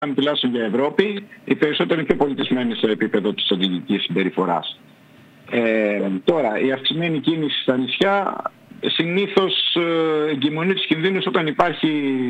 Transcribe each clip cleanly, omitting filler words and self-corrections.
Αν τουλάχιστον για Ευρώπη, οι περισσότεροι είναι πιο πολιτισμένοι στο επίπεδο της οδηγικής συμπεριφοράς. Τώρα, η αυξημένη κίνηση στα νησιά συνήθως εγκυμονεί τους κινδύνους όταν υπάρχει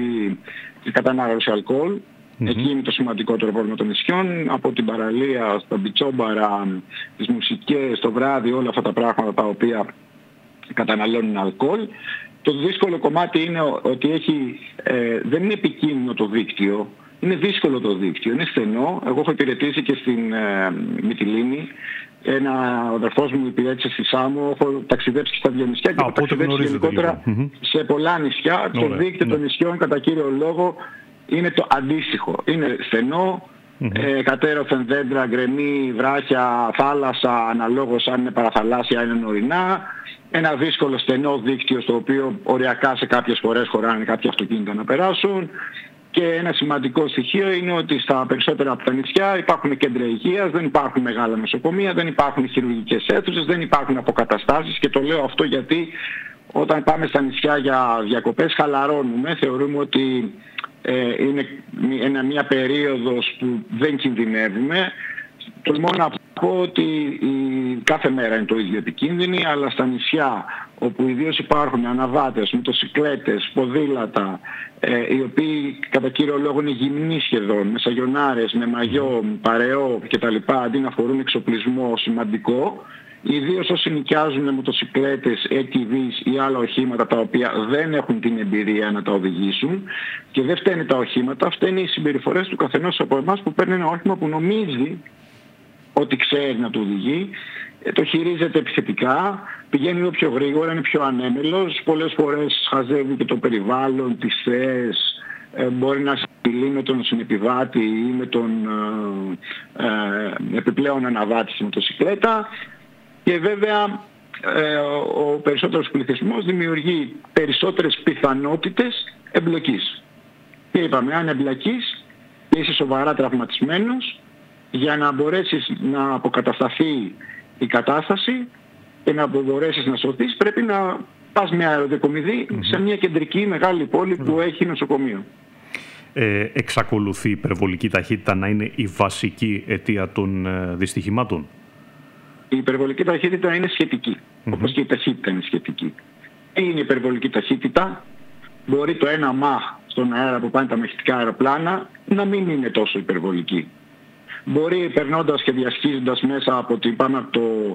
η κατανάλωση αλκοόλ. Εκεί είναι το σημαντικότερο πρόβλημα των νησιών. Από την παραλία, στα μπιτσόμπαρα, τις μουσικές, το βράδυ, όλα αυτά τα πράγματα τα οποία καταναλώνουν αλκοόλ. Το δύσκολο κομμάτι είναι ότι δεν είναι επικίνδυνο το δίκτυο. Είναι δύσκολο το δίκτυο, είναι στενό. Εγώ έχω υπηρετήσει και στην Μυτιλήνη. Ο αδερφός μου υπηρέτησε στη Σάμο. Έχω ταξιδέψει και στα δύο νησιά και έχω ταξιδέψει γενικότερα σε πολλά νησιά. Το δίκτυο των νησιών κατά κύριο λόγο είναι το αντίστοιχο. Είναι στενό, κατέρωθεν δέντρα, γκρεμί, βράχια, θάλασσα, αναλόγως αν είναι παραθαλάσσια είναι ορεινά. Ένα δύσκολο στενό δίκτυο στο οποίο οριακά σε κάποιες φορές χωράνε κάποια αυτοκίνητα να περάσουν. Και ένα σημαντικό στοιχείο είναι ότι στα περισσότερα από τα νησιά υπάρχουν κέντρα υγείας, δεν υπάρχουν μεγάλα νοσοκομεία, δεν υπάρχουν χειρουργικές αίθουσες, δεν υπάρχουν αποκαταστάσεις και το λέω αυτό γιατί όταν πάμε στα νησιά για διακοπές χαλαρώνουμε, θεωρούμε ότι είναι μια περίοδος που δεν κινδυνεύουμε. Τολμώ να πω ότι κάθε μέρα είναι το ίδιο επικίνδυνη, αλλά στα νησιά όπου ιδίως υπάρχουν αναβάτες, μοτοσικλέτες, ποδήλατα, οι οποίοι κατά κύριο λόγο είναι γυμνοί σχεδόν, με σαγιονάρες, με μαγιό, παρεό κτλ. Αντί να φορούν εξοπλισμό σημαντικό, ιδίως όσοι νοικιάζουν μοτοσικλέτες, ATVs ή άλλα οχήματα τα οποία δεν έχουν την εμπειρία να τα οδηγήσουν και δεν φταίνε τα οχήματα, φταίνε οι συμπεριφορές του καθενός από εμάς που παίρνει ένα όχημα που νομίζει ότι ξέρει να το οδηγεί, το χειρίζεται επιθετικά, πηγαίνει λίγο πιο γρήγορα, είναι πιο ανέμελος, πολλές φορές χαζεύει και το περιβάλλον, τις θέες, μπορεί να συμπηλεί με τον συνεπιβάτη ή με τον επιπλέον αναβάτη στη μοτοσικλέτα και βέβαια ο περισσότερος πληθυσμός δημιουργεί περισσότερες πιθανότητες εμπλοκής. Και είπαμε, αν εμπλακείς και είσαι σοβαρά τραυματισμένος, για να μπορέσεις να αποκατασταθεί η κατάσταση και να μπορέσεις να σωθείς πρέπει να πας με αεροδεκομιδή σε μια κεντρική μεγάλη πόλη που έχει νοσοκομείο. Εξακολουθεί η υπερβολική ταχύτητα να είναι η βασική αιτία των δυστυχημάτων? Η υπερβολική ταχύτητα είναι σχετική, όπως και η ταχύτητα είναι σχετική. Τι είναι η υπερβολική ταχύτητα? Μπορεί το ένα μαχ στον αέρα που πάνε τα μαχητικά αεροπλάνα να μην είναι τόσο υπερβολική. Μπορεί περνώντας και διασχίζοντας μέσα από το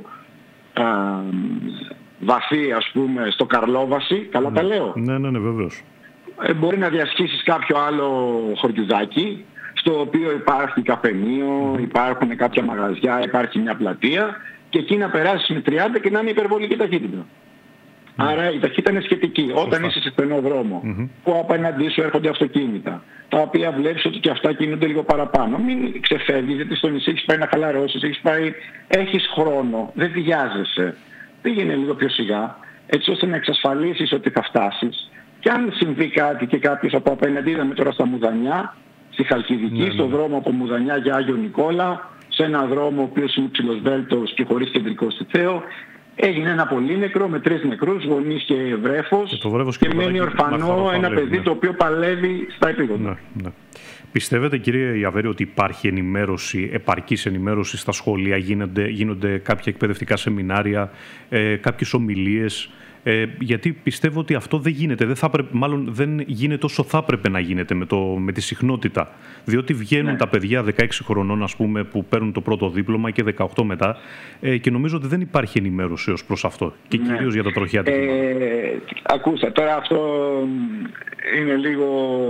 βαθύ, ας πούμε, στο Καρλόβαση, καλά τα λέω. Ναι, βεβαίως. Μπορεί να διασχίσεις κάποιο άλλο χωριουδάκι, στο οποίο υπάρχει καφενείο, υπάρχουν κάποια μαγαζιά, υπάρχει μια πλατεία και εκεί να περάσεις με 30 και να είναι υπερβολική ταχύτητα. Άρα η ταχύτητα είναι σχετική. Όταν είσαι σε στενό δρόμο, που απέναντί σου έρχονται αυτοκίνητα, τα οποία βλέπεις ότι και αυτά κινούνται λίγο παραπάνω. Μην ξεφεύγεις, γιατί στο νησί έχεις πάει να χαλαρώσεις, έχεις χρόνο, δεν βιάζεσαι. Πήγαινε λίγο πιο σιγά, έτσι ώστε να εξασφαλίσεις ότι θα φτάσεις. Και αν συμβεί κάτι και κάποιος από απέναντι, είδαμε τώρα στα Μουδανιά, στη Χαλκιδική, στον δρόμο από Μουδανιά για Άγιο Νικόλα, σε έναν δρόμο ο οποίος είναι ψηλοσβέλτος και χωρίς κεντρικό στιθέο, έγινε ένα πολύνεκρο με 3 νεκρούς, γονείς και βρέφος και μένει ορφανό ένα παιδί το οποίο παλεύει στα επίγοντα. Ναι. Πιστεύετε, κύριε Ιαβέρη, ότι υπάρχει ενημέρωση, επαρκής ενημέρωση στα σχολεία, γίνονται κάποια εκπαιδευτικά σεμινάρια, κάποιες ομιλίες? Γιατί πιστεύω ότι αυτό δεν γίνεται, μάλλον δεν γίνεται όσο θα έπρεπε να γίνεται με τη συχνότητα. Διότι βγαίνουν τα παιδιά 16 χρονών, ας πούμε, που παίρνουν το πρώτο δίπλωμα και 18 μετά και νομίζω ότι δεν υπάρχει ενημέρωση ως προς αυτό και κυρίως για τα τροχαία ατυχήματα. Ακούστε, τώρα αυτό είναι λίγο,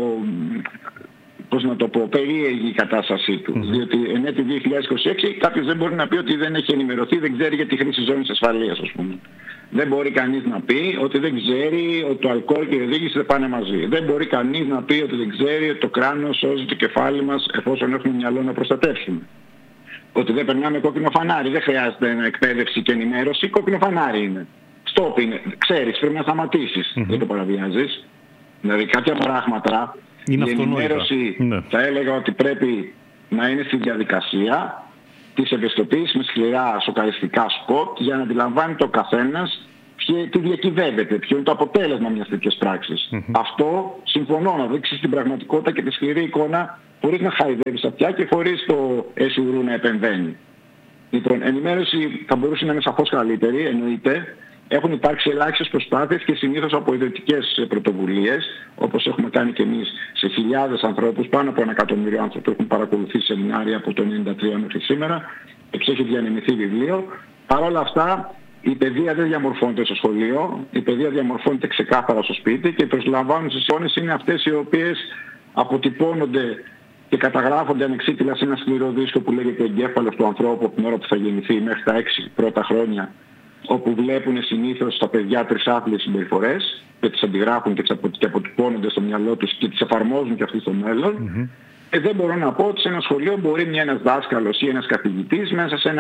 πώς να το πω, περίεργη η κατάστασή του. Διότι εν έτη 2026 κάποιος δεν μπορεί να πει ότι δεν έχει ενημερωθεί, δεν ξέρει για τη χρήση ζώνης ασφαλείας, ας πούμε. Δεν μπορεί κανείς να πει ότι δεν ξέρει ότι το αλκοόλ και η οδήγηση δεν πάνε μαζί. Δεν μπορεί κανείς να πει ότι δεν ξέρει ότι το κράνος σώζει το κεφάλι μας εφόσον έχουμε μυαλό να προστατεύσουμε. Ότι δεν περνάμε κόκκινο φανάρι. Δεν χρειάζεται εκπαίδευση και ενημέρωση. Κόκκινο φανάρι είναι. Στόπ είναι. Ξέρεις, πρέπει να σταματήσεις. Δεν το παραβιάζεις. Δηλαδή κάποια πράγματα, η ενημέρωση θα έλεγα ότι πρέπει να είναι στη διαδικασία της ευαισθητοποίησης με σκληρά σοκαριστικά σποτ για να αντιλαμβάνει το καθένας τι διακυβεύεται, ποιο είναι το αποτέλεσμα μιας τέτοιας πράξης. Αυτό συμφωνώ, να δείξεις την πραγματικότητα και τη σκληρή εικόνα χωρίς να χαϊδεύεις αυτιά και χωρίς το SURU να επεμβαίνει. Η ενημέρωση θα μπορούσε να είναι σαφώς καλύτερη, εννοείται. Έχουν υπάρξει ελάχιστες προσπάθειες και συνήθως από ιδιωτικές πρωτοβουλίες, όπως έχουμε κάνει και εμείς σε χιλιάδες ανθρώπους, πάνω από 1 εκατομμύριο άνθρωποι έχουν παρακολουθήσει σεμινάρια από το 1993 μέχρι σήμερα, έτσι έχει διανεμηθεί βιβλίο. Παρ' όλα αυτά, η παιδεία δεν διαμορφώνεται στο σχολείο, η παιδεία διαμορφώνεται ξεκάθαρα στο σπίτι και οι προσλαμβάνουσες εικόνες είναι αυτές οι οποίες αποτυπώνονται και καταγράφονται ανεξίτηλα σε ένα σκληρό δίσκο που λέγεται εγκέφαλος του ανθρώπου από την ώρα που θα γεννηθεί μέχρι τα 6 πρώτα χρόνια, όπου βλέπουν συνήθως τα παιδιά τρισάθλιες συμπεριφορές και τις αντιγράφουν και αποτυπώνονται στο μυαλό τους και τις εφαρμόζουν και αυτοί στο μέλλον. Δεν μπορώ να πω ότι σε ένα σχολείο μπορεί ένας δάσκαλος ή ένας καθηγητής μέσα σε ένα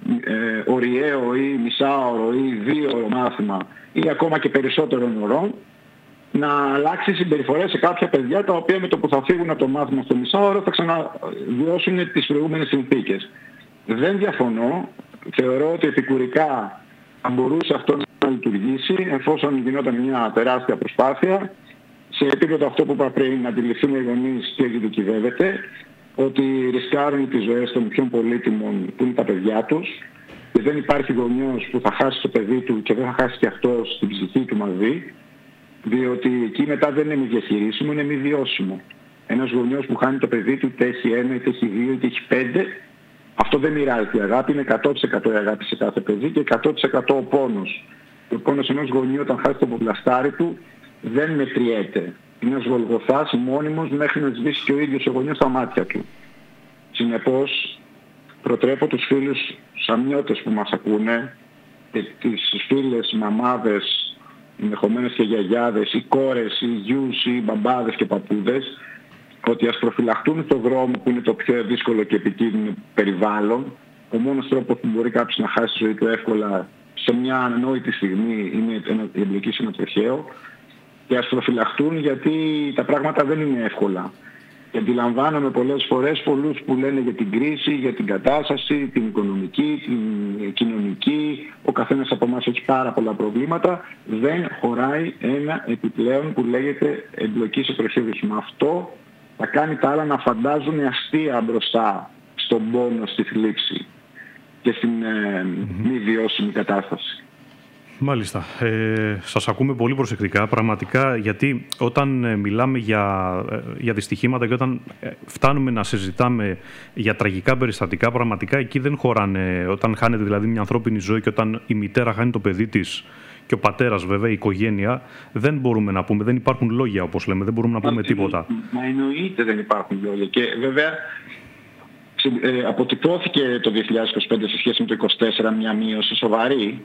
ωριαίο ή μισάωρο ή 2ωρο μάθημα ή ακόμα και περισσότερων ωρών να αλλάξει συμπεριφορές σε κάποια παιδιά τα οποία με το που θα φύγουν από το μάθημα στο μισάωρο θα ξαναβιώσουν τις προηγούμενες συνθήκες. Δεν διαφωνώ. Θεωρώ ότι επικουρικά θα μπορούσε αυτό να λειτουργήσει εφόσον γινόταν μια τεράστια προσπάθεια. Σε επίπεδο αυτό που είπα πριν, να αντιληφθούν οι γονείς τι διακυβεύεται, ότι ρισκάρουν τις ζωές των πιο πολύτιμων που είναι τα παιδιά τους και δεν υπάρχει γονιός που θα χάσει το παιδί του και δεν θα χάσει και αυτός την ψυχή του μαζί, διότι εκεί μετά δεν είναι μη διαχειρίσιμο, είναι μη βιώσιμο. Ένας γονιός που χάνει το παιδί του, είτε έχει 1, είτε έχει 2, είτε έχει 5, αυτό δεν μοιράζεται η αγάπη, είναι 100% η αγάπη σε κάθε παιδί και 100% ο πόνος. Ο πόνος ενός γονιού όταν χάσει το ποπλαστάρι του δεν μετριέται. Είναι ένας γολγοθάς μόνιμος μέχρι να σβήσει και ο ίδιος ο γονιός στα μάτια του. Συνεπώς, προτρέπω τους φίλους σαμιώτες που μας ακούνε και τις φίλες μαμάδες, ενδεχομένως και γιαγιάδες, ή κόρες, ή γιους, ή μπαμπάδες και παππούδες, ότι ας προφυλαχτούν στον δρόμο που είναι το πιο δύσκολο και επικίνδυνο περιβάλλον. Ο μόνος τρόπος που μπορεί κάποιος να χάσει τη ζωή του εύκολα σε μια ανανόητη στιγμή είναι η εμπλοκή σε ένα τροχαίο. Και ας προφυλαχτούν γιατί τα πράγματα δεν είναι εύκολα. Και αντιλαμβάνομαι πολλές φορές πολλούς που λένε για την κρίση, για την κατάσταση, την οικονομική, την κοινωνική. Ο καθένας από εμάς έχει πάρα πολλά προβλήματα. Δεν χωράει ένα επιπλέον που λέγεται εμπλοκή σε τροχαίο. Αυτό θα κάνει τα άλλα να φαντάζουν αστεία μπροστά στον πόνο, στη θλίψη και στην μη βιώσιμη κατάσταση. Μάλιστα. Σας ακούμε πολύ προσεκτικά, πραγματικά, γιατί όταν μιλάμε για δυστυχήματα και όταν φτάνουμε να συζητάμε για τραγικά περιστατικά, πραγματικά εκεί δεν χωράνε. Όταν χάνεται δηλαδή μια ανθρώπινη ζωή και όταν η μητέρα χάνει το παιδί της και ο πατέρας βέβαια, η οικογένεια, δεν μπορούμε να πούμε, δεν υπάρχουν λόγια όπως λέμε, δεν μπορούμε να πούμε τίποτα. Μα εννοείται δεν υπάρχουν λόγια και βέβαια αποτυπώθηκε το 2025 σε σχέση με το 2024 μια μείωση σοβαρή,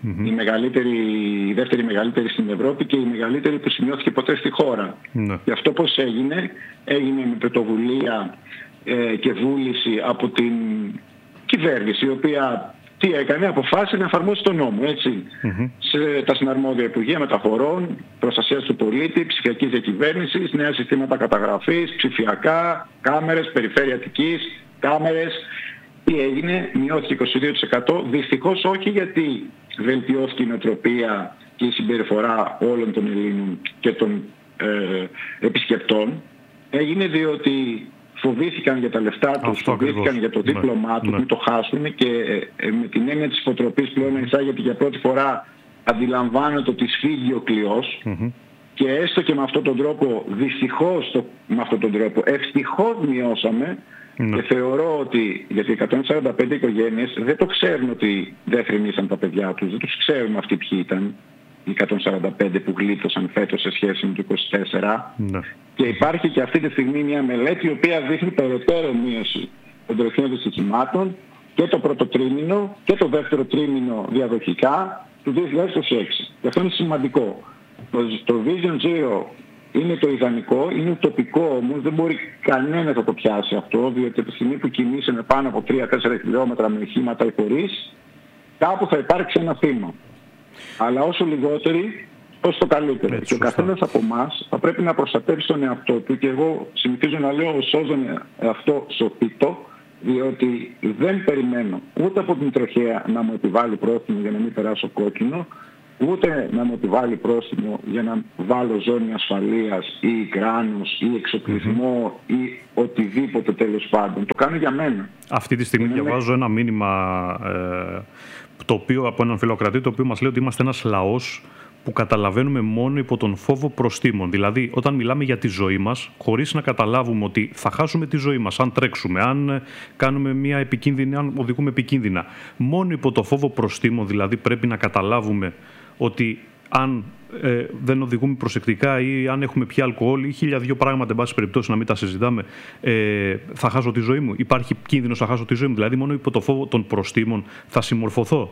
η δεύτερη μεγαλύτερη στην Ευρώπη και η μεγαλύτερη που σημειώθηκε ποτέ στη χώρα. Και αυτό πώς έγινε με πρωτοβουλία και βούληση από την κυβέρνηση, η οποία τι έκανε, αποφάσισε να εφαρμόσει τον νόμο, έτσι. Σε τα συναρμόδια Υπουργεία Μεταφορών, Προστασίας του Πολίτη, Ψηφιακής Διακυβέρνησης, νέα συστήματα καταγραφής, ψηφιακά, κάμερες, περιφέρεια Αττικής, κάμερες. Τι έγινε, μειώθηκε 22%. Δυστυχώς όχι γιατί βελτιώθηκε η νοοτροπία και η συμπεριφορά όλων των Ελλήνων και των επισκεπτών. Έγινε διότι φοβήθηκαν για τα λεφτά τους, φοβήθηκαν για το δίπλωμά τους, μην το χάσουν και με την έννοια της υποτροπής πλέον εισάγεται για πρώτη φορά αντιλαμβάνεται ότι σφίγγει ο κλειός και έστω και με αυτόν τον τρόπο, δυστυχώς με αυτόν τον τρόπο, ευτυχώς μειώσαμε και θεωρώ ότι γιατί 145 οικογένειες δεν το ξέρουν ότι δεν θρηνήσαν τα παιδιά τους, δεν τους ξέρουμε αυτοί ποιοι ήταν οι 145 που γλίτωσαν φέτος σε σχέση με το 24 και υπάρχει και αυτή τη στιγμή μια μελέτη η οποία δείχνει περαιτέρω μείωση των τροχαίων δυστυχημάτων και το πρώτο τρίμηνο και το δεύτερο τρίμηνο διαδοχικά του 2026. Και αυτό είναι σημαντικό. Το Vision Zero είναι το ιδανικό, είναι ουτοπικό όμως, δεν μπορεί κανένας να το πιάσει αυτό, διότι από τη στιγμή που κινείσαι με πάνω από 3-4 χιλιόμετρα με οχήματα ή χωρίς, κάπου θα υπάρξει ένα θύμα. Αλλά όσο λιγότεροι, όσο το καλύτερο. Και ο καθένας από εμάς θα πρέπει να προστατεύσει τον εαυτό του και εγώ συνηθίζω να λέω σώζον εαυτό σωθήτω, διότι δεν περιμένω ούτε από την τροχέα να μου επιβάλλει πρόστιμο για να μην περάσω κόκκινο, ούτε να μου επιβάλλει πρόστιμο για να βάλω ζώνη ασφαλείας ή κράνος ή εξοπλισμό ή οτιδήποτε τέλος πάντων. Το κάνω για μένα. Αυτή τη στιγμή διαβάζω ένα μήνυμα το οποίο, από έναν φιλοκρατή, το οποίο μας λέει ότι είμαστε ένας λαός που καταλαβαίνουμε μόνο υπό τον φόβο προστίμων. Δηλαδή, όταν μιλάμε για τη ζωή μας, χωρίς να καταλάβουμε ότι θα χάσουμε τη ζωή μας, αν τρέξουμε, αν κάνουμε μια επικίνδυνη, αν οδηγούμε επικίνδυνα, μόνο υπό το φόβο προστίμων, δηλαδή πρέπει να καταλάβουμε ότι αν δεν οδηγούμε προσεκτικά ή αν έχουμε πια αλκοόλ ή 1002 πράγματα, εν πάση περιπτώσει, να μην τα συζητάμε, θα χάσω τη ζωή μου. Υπάρχει κίνδυνος να χάσω τη ζωή μου. Δηλαδή, μόνο υπό το φόβο των προστίμων θα συμμορφωθώ.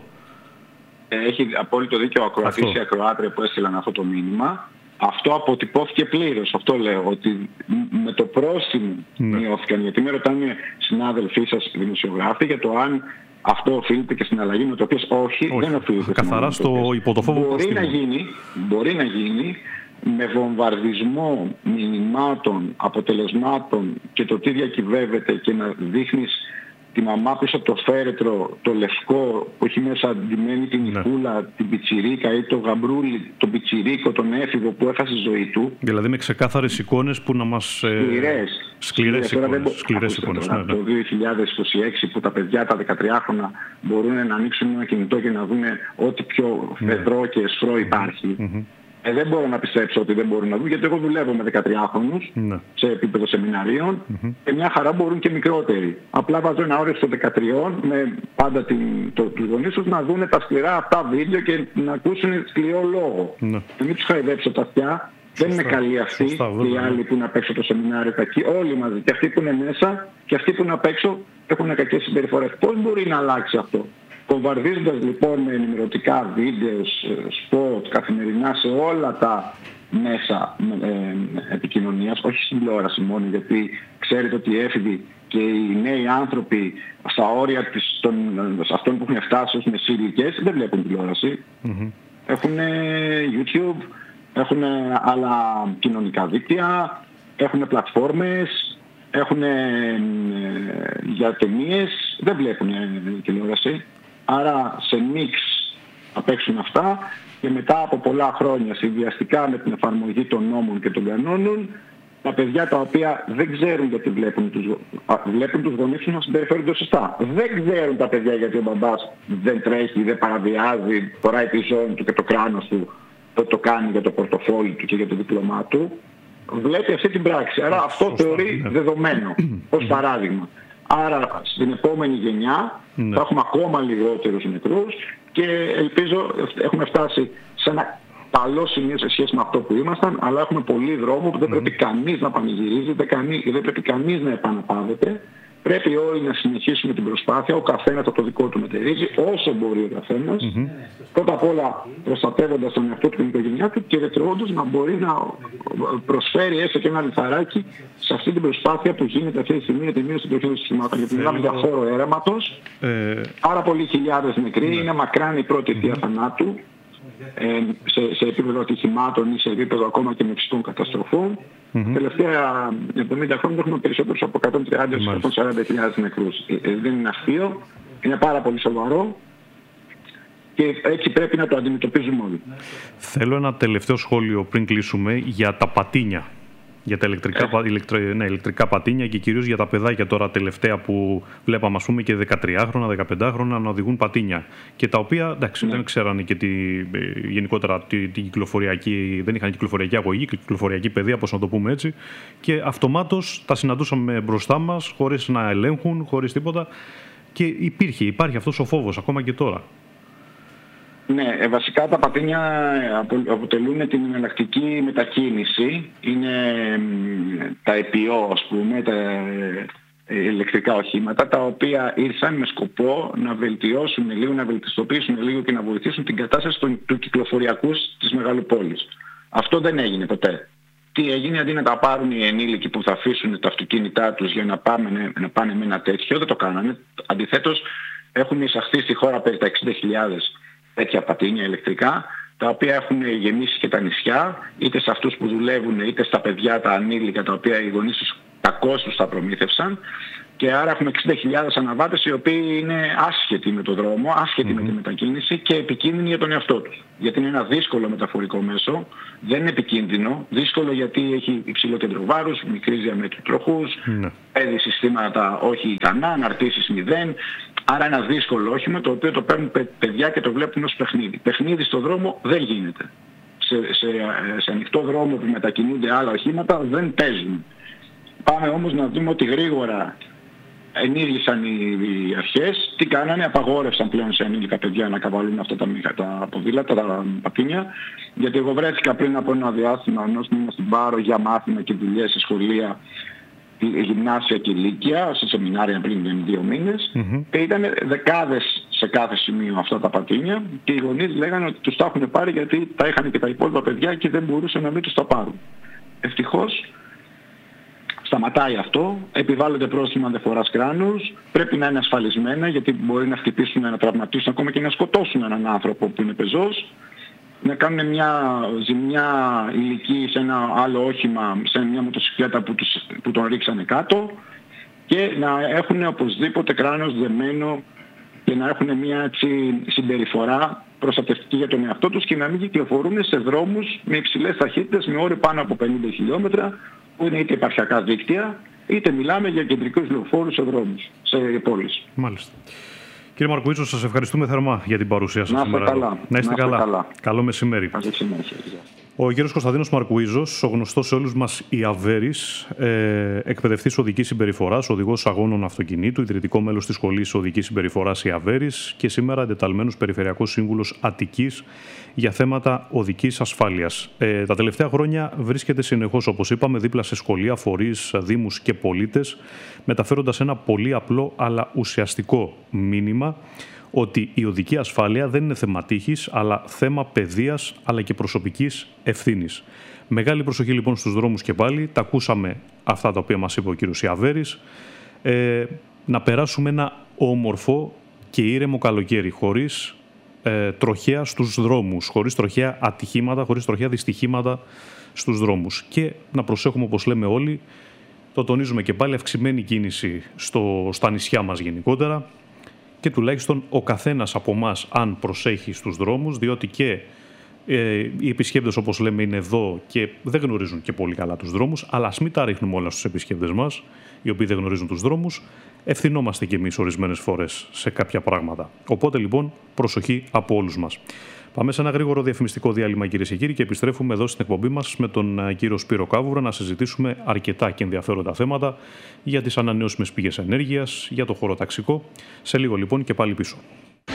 Έχει απόλυτο δίκιο ο ακροατής ή ακροάτρια που έστειλαν αυτό το μήνυμα. Αυτό αποτυπώθηκε πλήρως. Αυτό λέω, ότι με το πρόστιμο μειώθηκαν. Γιατί με ρωτάνε συνάδελφοί σας δημοσιογράφοι για το αν αυτό οφείλεται και στην αλλαγή νοοτροπίας. Όχι, δεν οφείλεται. Καθαρά στο υποτοφόβο πρόστιμο. Μπορεί να γίνει με βομβαρδισμό μηνυμάτων, αποτελεσμάτων και το τι διακυβεύεται και να δείχνεις τη μαμά πίσω από το φέρετρο, το λευκό που έχει μέσα αντιμένη την Νικούλα, την πιτσιρίκα ή το γαμπρούλι, τον πιτσιρίκο, τον έφηβο που έχασε τη ζωή του. Δηλαδή με ξεκάθαρες εικόνες που να μας... Σκληρές εικόνες. Το 2026 που τα παιδιά, τα 13χρονα, μπορούν να ανοίξουν ένα κινητό και να δουν ό,τι πιο φεδρό και εσφρό υπάρχει. Δεν μπορώ να πιστέψω ότι δεν μπορούν να δουν, γιατί εγώ δουλεύω με 13χρονους σε επίπεδο σεμιναρίων και μια χαρά μπορούν και μικρότεροι. Απλά βάζω ένα όριο στο 13 με πάντα τους γονείς τους να δουν τα σκληρά αυτά βίντεο και να ακούσουν σκληρό λόγο. Και μην τους χαϊδέψω τα αυτιά. Δεν είναι καλοί αυτοί και οι άλλοι που είναι απ' έξω το σεμινάριο κακοί. Όλοι μαζί. Και αυτοί που είναι μέσα και αυτοί που είναι απ' έξω έχουν κακές συμπεριφορές. Πώς μπορεί να αλλάξει αυτό? Κομβαρδίζοντας λοιπόν με ενημερωτικά βίντεο, σποτ, καθημερινά σε όλα τα μέσα επικοινωνίας, όχι στην τηλεόραση μόνο, γιατί ξέρετε ότι οι έφηβοι και οι νέοι άνθρωποι στα όρια αυτών που έχουν φτάσει ως μεσήλικες δεν βλέπουν τηλεόραση. Έχουν YouTube, έχουν άλλα κοινωνικά δίκτυα, έχουν πλατφόρμες, έχουν για ταινίες, δεν βλέπουν τηλεόραση. Άρα σε μίξ θα παίξουν αυτά και μετά από πολλά χρόνια συνδυαστικά με την εφαρμογή των νόμων και των κανόνων, τα παιδιά τα οποία δεν ξέρουν γιατί βλέπουν τους γονείς τους να συμπεριφέρονται σωστά. Δεν ξέρουν τα παιδιά γιατί ο μπαμπάς δεν τρέχει, δεν παραβιάζει, φοράει τη ζώνη του και το κράνος του, το κάνει για το πορτοφόλι του και για το δίπλωμά του. Βλέπει αυτή την πράξη. Άρα αυτό θεωρεί δεδομένο ως παράδειγμα. Άρα στην επόμενη γενιά θα έχουμε ακόμα λιγότερους νεκρούς και ελπίζω έχουμε φτάσει σε ένα καλό σημείο σε σχέση με αυτό που ήμασταν, αλλά έχουμε πολύ δρόμο που δεν πρέπει κανείς να πανηγυρίζει, δεν πρέπει κανείς να επαναπαύεται. Πρέπει όλοι να συνεχίσουμε την προσπάθεια, ο καθένας το δικό του μετερίζει, όσο μπορεί ο καθένας. Πρώτα απ' όλα προστατεύοντας τον εαυτό του και την οικογένειά του και δεύτερον να μπορεί να προσφέρει έστω και ένα λιθαράκι σε αυτή την προσπάθεια που γίνεται αυτή τη στιγμή για τη μείωση των τροχαίων συστημάτων. Γιατί μιλάμε για χώρο έραματος, πάρα πολλοί χιλιάδες νεκροί, είναι μακράν η πρώτη αιτία θανάτου σε επίπεδο ατυχημάτων ή σε επίπεδο ακόμα και με φυσικών καταστροφών. Τα τελευταία 70 χρόνια έχουμε περισσότερους από 130-140.000 νεκρούς. Δεν είναι αστείο, είναι πάρα πολύ σοβαρό και έτσι πρέπει να το αντιμετωπίζουμε όλοι. Θέλω ένα τελευταίο σχόλιο πριν κλείσουμε για τα πατίνια. Για τα ηλεκτρικά πατίνια και κυρίως για τα παιδάκια τώρα τελευταία που βλέπαμε, ας πούμε, και 13χρονα, 15χρονα να οδηγούν πατίνια. Και τα οποία, εντάξει, δεν ξέρανε και γενικότερα την κυκλοφοριακή, δεν είχαν κυκλοφοριακή αγωγή, κυκλοφοριακή παιδεία, πώς να το πούμε έτσι. Και αυτομάτως τα συναντούσαμε μπροστά μας, χωρίς να ελέγχουν, χωρίς τίποτα. Και υπάρχει αυτός ο φόβος ακόμα και τώρα. Ναι, βασικά τα πατίνια αποτελούν την εναλλακτική μετακίνηση. Είναι τα EPO, ας πούμε, τα ηλεκτρικά οχήματα, τα οποία ήρθαν με σκοπό να βελτιώσουν λίγο, να βελτιστοποιήσουν λίγο και να βοηθήσουν την κατάσταση του κυκλοφοριακού της μεγαλοπόλης. Αυτό δεν έγινε ποτέ. Τι έγινε? Αντί να τα πάρουν οι ενήλικοι που θα αφήσουν τα αυτοκίνητά τους για να πάνε με ένα τέτοιο, δεν το κάνανε. Αντιθέτως, έχουν εισαχθεί στη χώρα περί τα 60.000 τέτοια πατίνια ηλεκτρικά, τα οποία έχουν γεμίσει και τα νησιά, είτε σε αυτούς που δουλεύουν, είτε στα παιδιά τα ανήλικα, τα οποία οι γονείς τους κακώς τους τα προμήθευσαν. Και άρα έχουμε 60.000 αναβάτες οι οποίοι είναι άσχετοι με το δρόμο, άσχετοι με τη μετακίνηση και επικίνδυνοι για τον εαυτό τους. Γιατί είναι ένα δύσκολο μεταφορικό μέσο, δεν είναι επικίνδυνο, δύσκολο γιατί έχει υψηλό κέντρο βάρους, μικρής διαμέτρου τροχούς, παίρνει συστήματα όχι ικανά, αναρτήσεις 0. Άρα ένα δύσκολο όχημα το οποίο το παίρνουν παιδιά και το βλέπουν ως παιχνίδι. Παιχνίδι στο δρόμο δεν γίνεται. Σε ανοιχτό δρόμο που μετακινούνται άλλα οχήματα δεν παίζουν. Πάμε όμως να δούμε ότι γρήγορα ενήργησαν οι αρχές. Τι κάνανε, απαγόρευσαν πλέον σε ανήλικα παιδιά να καβαλούν αυτά τα ποδήλατα, τα πατίνια. Γιατί εγώ βρέθηκα πριν από ένα διάστημα ενός μήνα στην Πάρο για μάθημα και δουλειές σε σχολεία, γυμνάσια και ηλίκια, σε σεμινάρια πριν 2 μήνες. Και ήταν δεκάδες σε κάθε σημείο αυτά τα πατίνια και οι γονείς λέγανε ότι τους τα έχουν πάρει γιατί τα είχαν και τα υπόλοιπα παιδιά και δεν μπορούσαν να μην τους τα πάρουν. Ευτυχώς σταματάει αυτό, επιβάλλονται πρόστιμα ανεφοράς κράνους, πρέπει να είναι ασφαλισμένα γιατί μπορεί να χτυπήσουν, να τραυματίσουν, ακόμα και να σκοτώσουν έναν άνθρωπο που είναι πεζός, να κάνουν μια ζημιά υλική σε ένα άλλο όχημα, σε μια μοτοσυκλέτα που τον ρίξανε κάτω και να έχουν οπωσδήποτε κράνος δεμένο και να έχουν μια έτσι συμπεριφορά προστατευτική για τον εαυτό τους και να μην κυκλοφορούν σε δρόμους με υψηλές ταχύτητες, με όριο πάνω από 50 χιλιόμετρα, που είναι είτε επαρχιακά δίκτυα, είτε μιλάμε για κεντρικούς λεωφόρους σε δρόμους, σε πόλεις. Μάλιστα. Κύριε Μαρκουίτσο, σας ευχαριστούμε θερμά για την παρουσία σας σήμερα. Να είστε καλά. Καλό μεσημέρι. Ο κύριος Κωνσταντίνος Μαρκουίζος, ο γνωστός σε όλους μας Ιαβέρης, εκπαιδευτής οδικής συμπεριφοράς, οδηγός αγώνων αυτοκινήτου, ιδρυτικό μέλος της Σχολής Οδικής Συμπεριφοράς Ιαβέρης και σήμερα εντεταλμένος Περιφερειακός Σύμβουλος Αττικής για θέματα οδικής ασφάλειας. Τα τελευταία χρόνια βρίσκεται συνεχώς, όπως είπαμε, δίπλα σε σχολεία, φορείς, δήμους και πολίτες, μεταφέροντας ένα πολύ απλό αλλά ουσιαστικό μήνυμα ότι η οδική ασφάλεια δεν είναι θέμα τύχης, αλλά θέμα παιδείας, αλλά και προσωπικής ευθύνης. Μεγάλη προσοχή λοιπόν στους δρόμους και πάλι. Τα ακούσαμε αυτά τα οποία μας είπε ο κύριος Ιαβέρης. Να περάσουμε ένα όμορφο και ήρεμο καλοκαίρι, χωρίς τροχαία στους δρόμους, χωρίς τροχαία ατυχήματα, χωρίς τροχαία δυστυχήματα στους δρόμους. Και να προσέχουμε, όπως λέμε όλοι, το τονίζουμε και πάλι, αυξημένη κίνηση στα νησιά μας γενικότερα, και τουλάχιστον ο καθένας από εμάς αν προσέχει στους δρόμους, διότι και οι επισκέπτες, όπως λέμε, είναι εδώ και δεν γνωρίζουν και πολύ καλά τους δρόμους, αλλά ας μην τα ρίχνουμε όλα στους επισκέπτες μας, οι οποίοι δεν γνωρίζουν τους δρόμους, ευθυνόμαστε κι εμείς ορισμένες φορές σε κάποια πράγματα. Οπότε λοιπόν προσοχή από όλους μας. Πάμε σε ένα γρήγορο διαφημιστικό διάλειμμα, κυρίες και κύριοι, και επιστρέφουμε εδώ στην εκπομπή μας με τον κύριο Σπύρο Κάβουρα να συζητήσουμε αρκετά και ενδιαφέροντα θέματα για τις ανανεώσιμες πηγές ενέργειας, για το χωροταξικό. Σε λίγο λοιπόν και πάλι πίσω.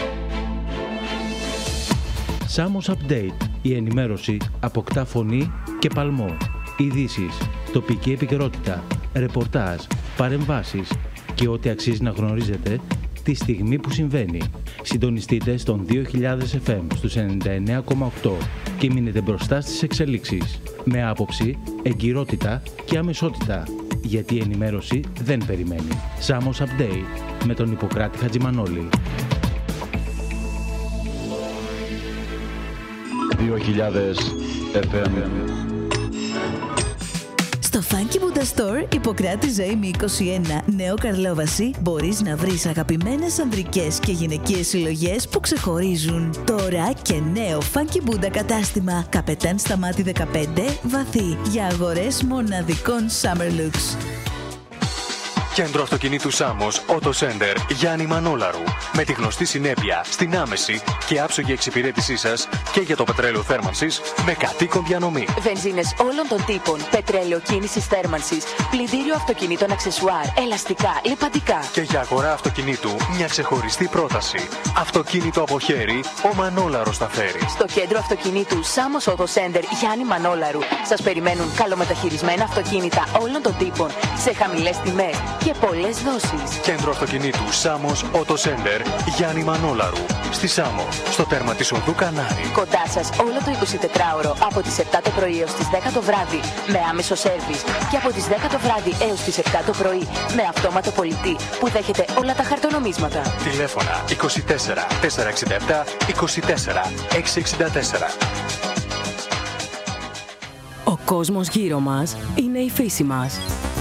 Samos Update. Η ενημέρωση αποκτά φωνή και παλμό. Ειδήσεις, τοπική επικαιρότητα, ρεπορτάζ, παρεμβάσεις και ό,τι αξίζει να γνωρίζετε τη στιγμή που συμβαίνει. Συντονιστείτε στον 2000 FM στους 99,8 και μείνετε μπροστά στις εξελίξεις. Με άποψη, εγκυρότητα και αμεσότητα. Γιατί η ενημέρωση δεν περιμένει. Samos Update με τον Ιπποκράτη Χατζημανόλη. 2000 FM. Στο Funky Buddha Store, Ιπποκράτη Ζωήμη 21, Νέο Καρλόβαση, μπορείς να βρεις αγαπημένες ανδρικές και γυναικείες συλλογές που ξεχωρίζουν. Τώρα και νέο Funky Buddha κατάστημα, Καπετάν Σταμάτη 15, Βαθύ, για αγορές μοναδικών Summer Looks. Κέντρο αυτοκινήτου Σάμος, Auto Center, Γιάννη Μανόλαρου. Με τη γνωστή συνέπεια στην άμεση και άψογη εξυπηρέτησή σας και για το πετρέλαιο θέρμανσης με κατοίκον διανομή. Βενζίνες όλων των τύπων, πετρέλαιο κίνησης θέρμανσης, πλυντήριο αυτοκινήτων αξεσουάρ, ελαστικά, λιπαντικά. Και για αγορά αυτοκινήτου μια ξεχωριστή πρόταση. Αυτοκίνητο από χέρι, ο Μανόλαρος τα φέρει. Στο κέντρο αυτοκινήτου Σάμος Auto Center, Γιάννη Μανόλαρου, σας περιμένουν καλομεταχειρισμένα αυτοκίνητα όλων των τύπων σε χαμηλές τιμές και πολλές δόσεις. Κέντρο αυτοκινήτου Σάμος Auto Center, Γιάννη Μανόλαρου. Στη Σάμο, στο τέρμα της οδού Κανάρη. Κοντά σας όλο το 24ωρο από τις 7 το πρωί έως τις 10 το βράδυ με άμεσο σέρβις και από τις 10 το βράδυ έως τις 7 το πρωί με αυτόματο πολιτή που δέχεται όλα τα χαρτονομίσματα. Τηλέφωνα 24 467 24 664. Ο κόσμος γύρω μας είναι η φύση μας.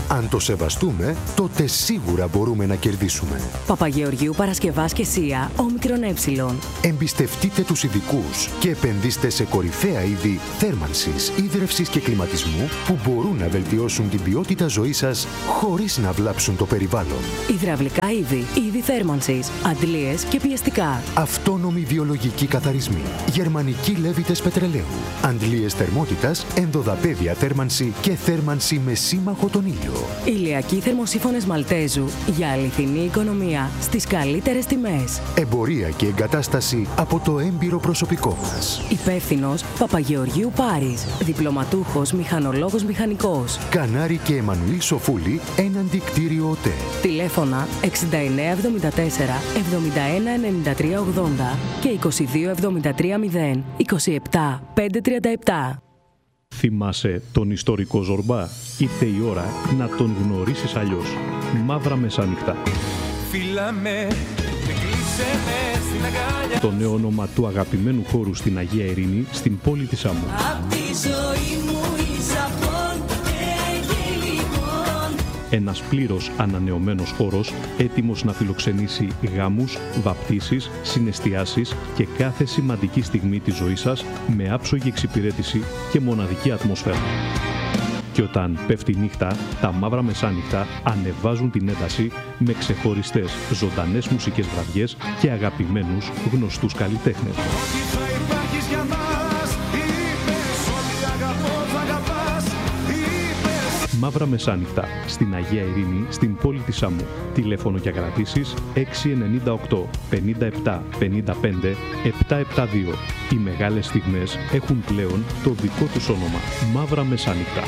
Αν το σεβαστούμε, τότε σίγουρα μπορούμε να κερδίσουμε. Παπαγεωργίου Παρασκευάς και ΣΥΑ, ΟΜΕ. Εμπιστευτείτε τους ειδικούς και επενδύστε σε κορυφαία είδη θέρμανσης, ίδρευσης και κλιματισμού που μπορούν να βελτιώσουν την ποιότητα ζωής σας χωρίς να βλάψουν το περιβάλλον. Υδραυλικά είδη θέρμανσης, αντλίες και πιεστικά. Αυτόνομοι βιολογικοί καθαρισμοί, γερμανικοί λέβητες πετρελαίου, αντλίες θερμότητας, ενδοδαπέδια θέρμανση και θέρμανση με σύμμαχο τον ήλιο. Ηλιακοί θερμοσύφωνες Μαλτέζου για αληθινή οικονομία στις καλύτερες τιμές. Εμπορία και εγκατάσταση από το έμπειρο προσωπικό μας. Υπεύθυνος Παπαγεωργίου Πάρης, διπλωματούχος μηχανολόγος μηχανικός. Κανάρη και Εμμανουήλ Σοφούλη, έναντι κτίριο ΟΤΕ. Τηλέφωνα 6974 719380 και 2273 0 27 537. Θυμάσαι τον ιστορικό Ζορμπά? Ήρθε η ώρα να τον γνωρίσεις αλλιώς. Μαύρα Μεσάνυχτα. Το νέο όνομα του αγαπημένου χώρου στην Αγία Ειρήνη, στην πόλη της Σάμου. Ένας πλήρως ανανεωμένος χώρος, έτοιμος να φιλοξενήσει γάμους, βαπτίσεις, συναισθιάσεις και κάθε σημαντική στιγμή της ζωής σας με άψογη εξυπηρέτηση και μοναδική ατμόσφαιρα. Και όταν πέφτει νύχτα, τα Μαύρα Μεσάνυχτα ανεβάζουν την ένταση με ξεχωριστές ζωντανές μουσικές βραδιές και αγαπημένους γνωστούς καλλιτέχνες. Μαύρα Μεσάνυχτα, στην Αγία Ειρήνη, στην πόλη της Σάμου. Τηλέφωνο για κρατήσεις 698 57 55 772. Οι μεγάλες στιγμές έχουν πλέον το δικό τους όνομα. Μαύρα Μεσάνυχτα.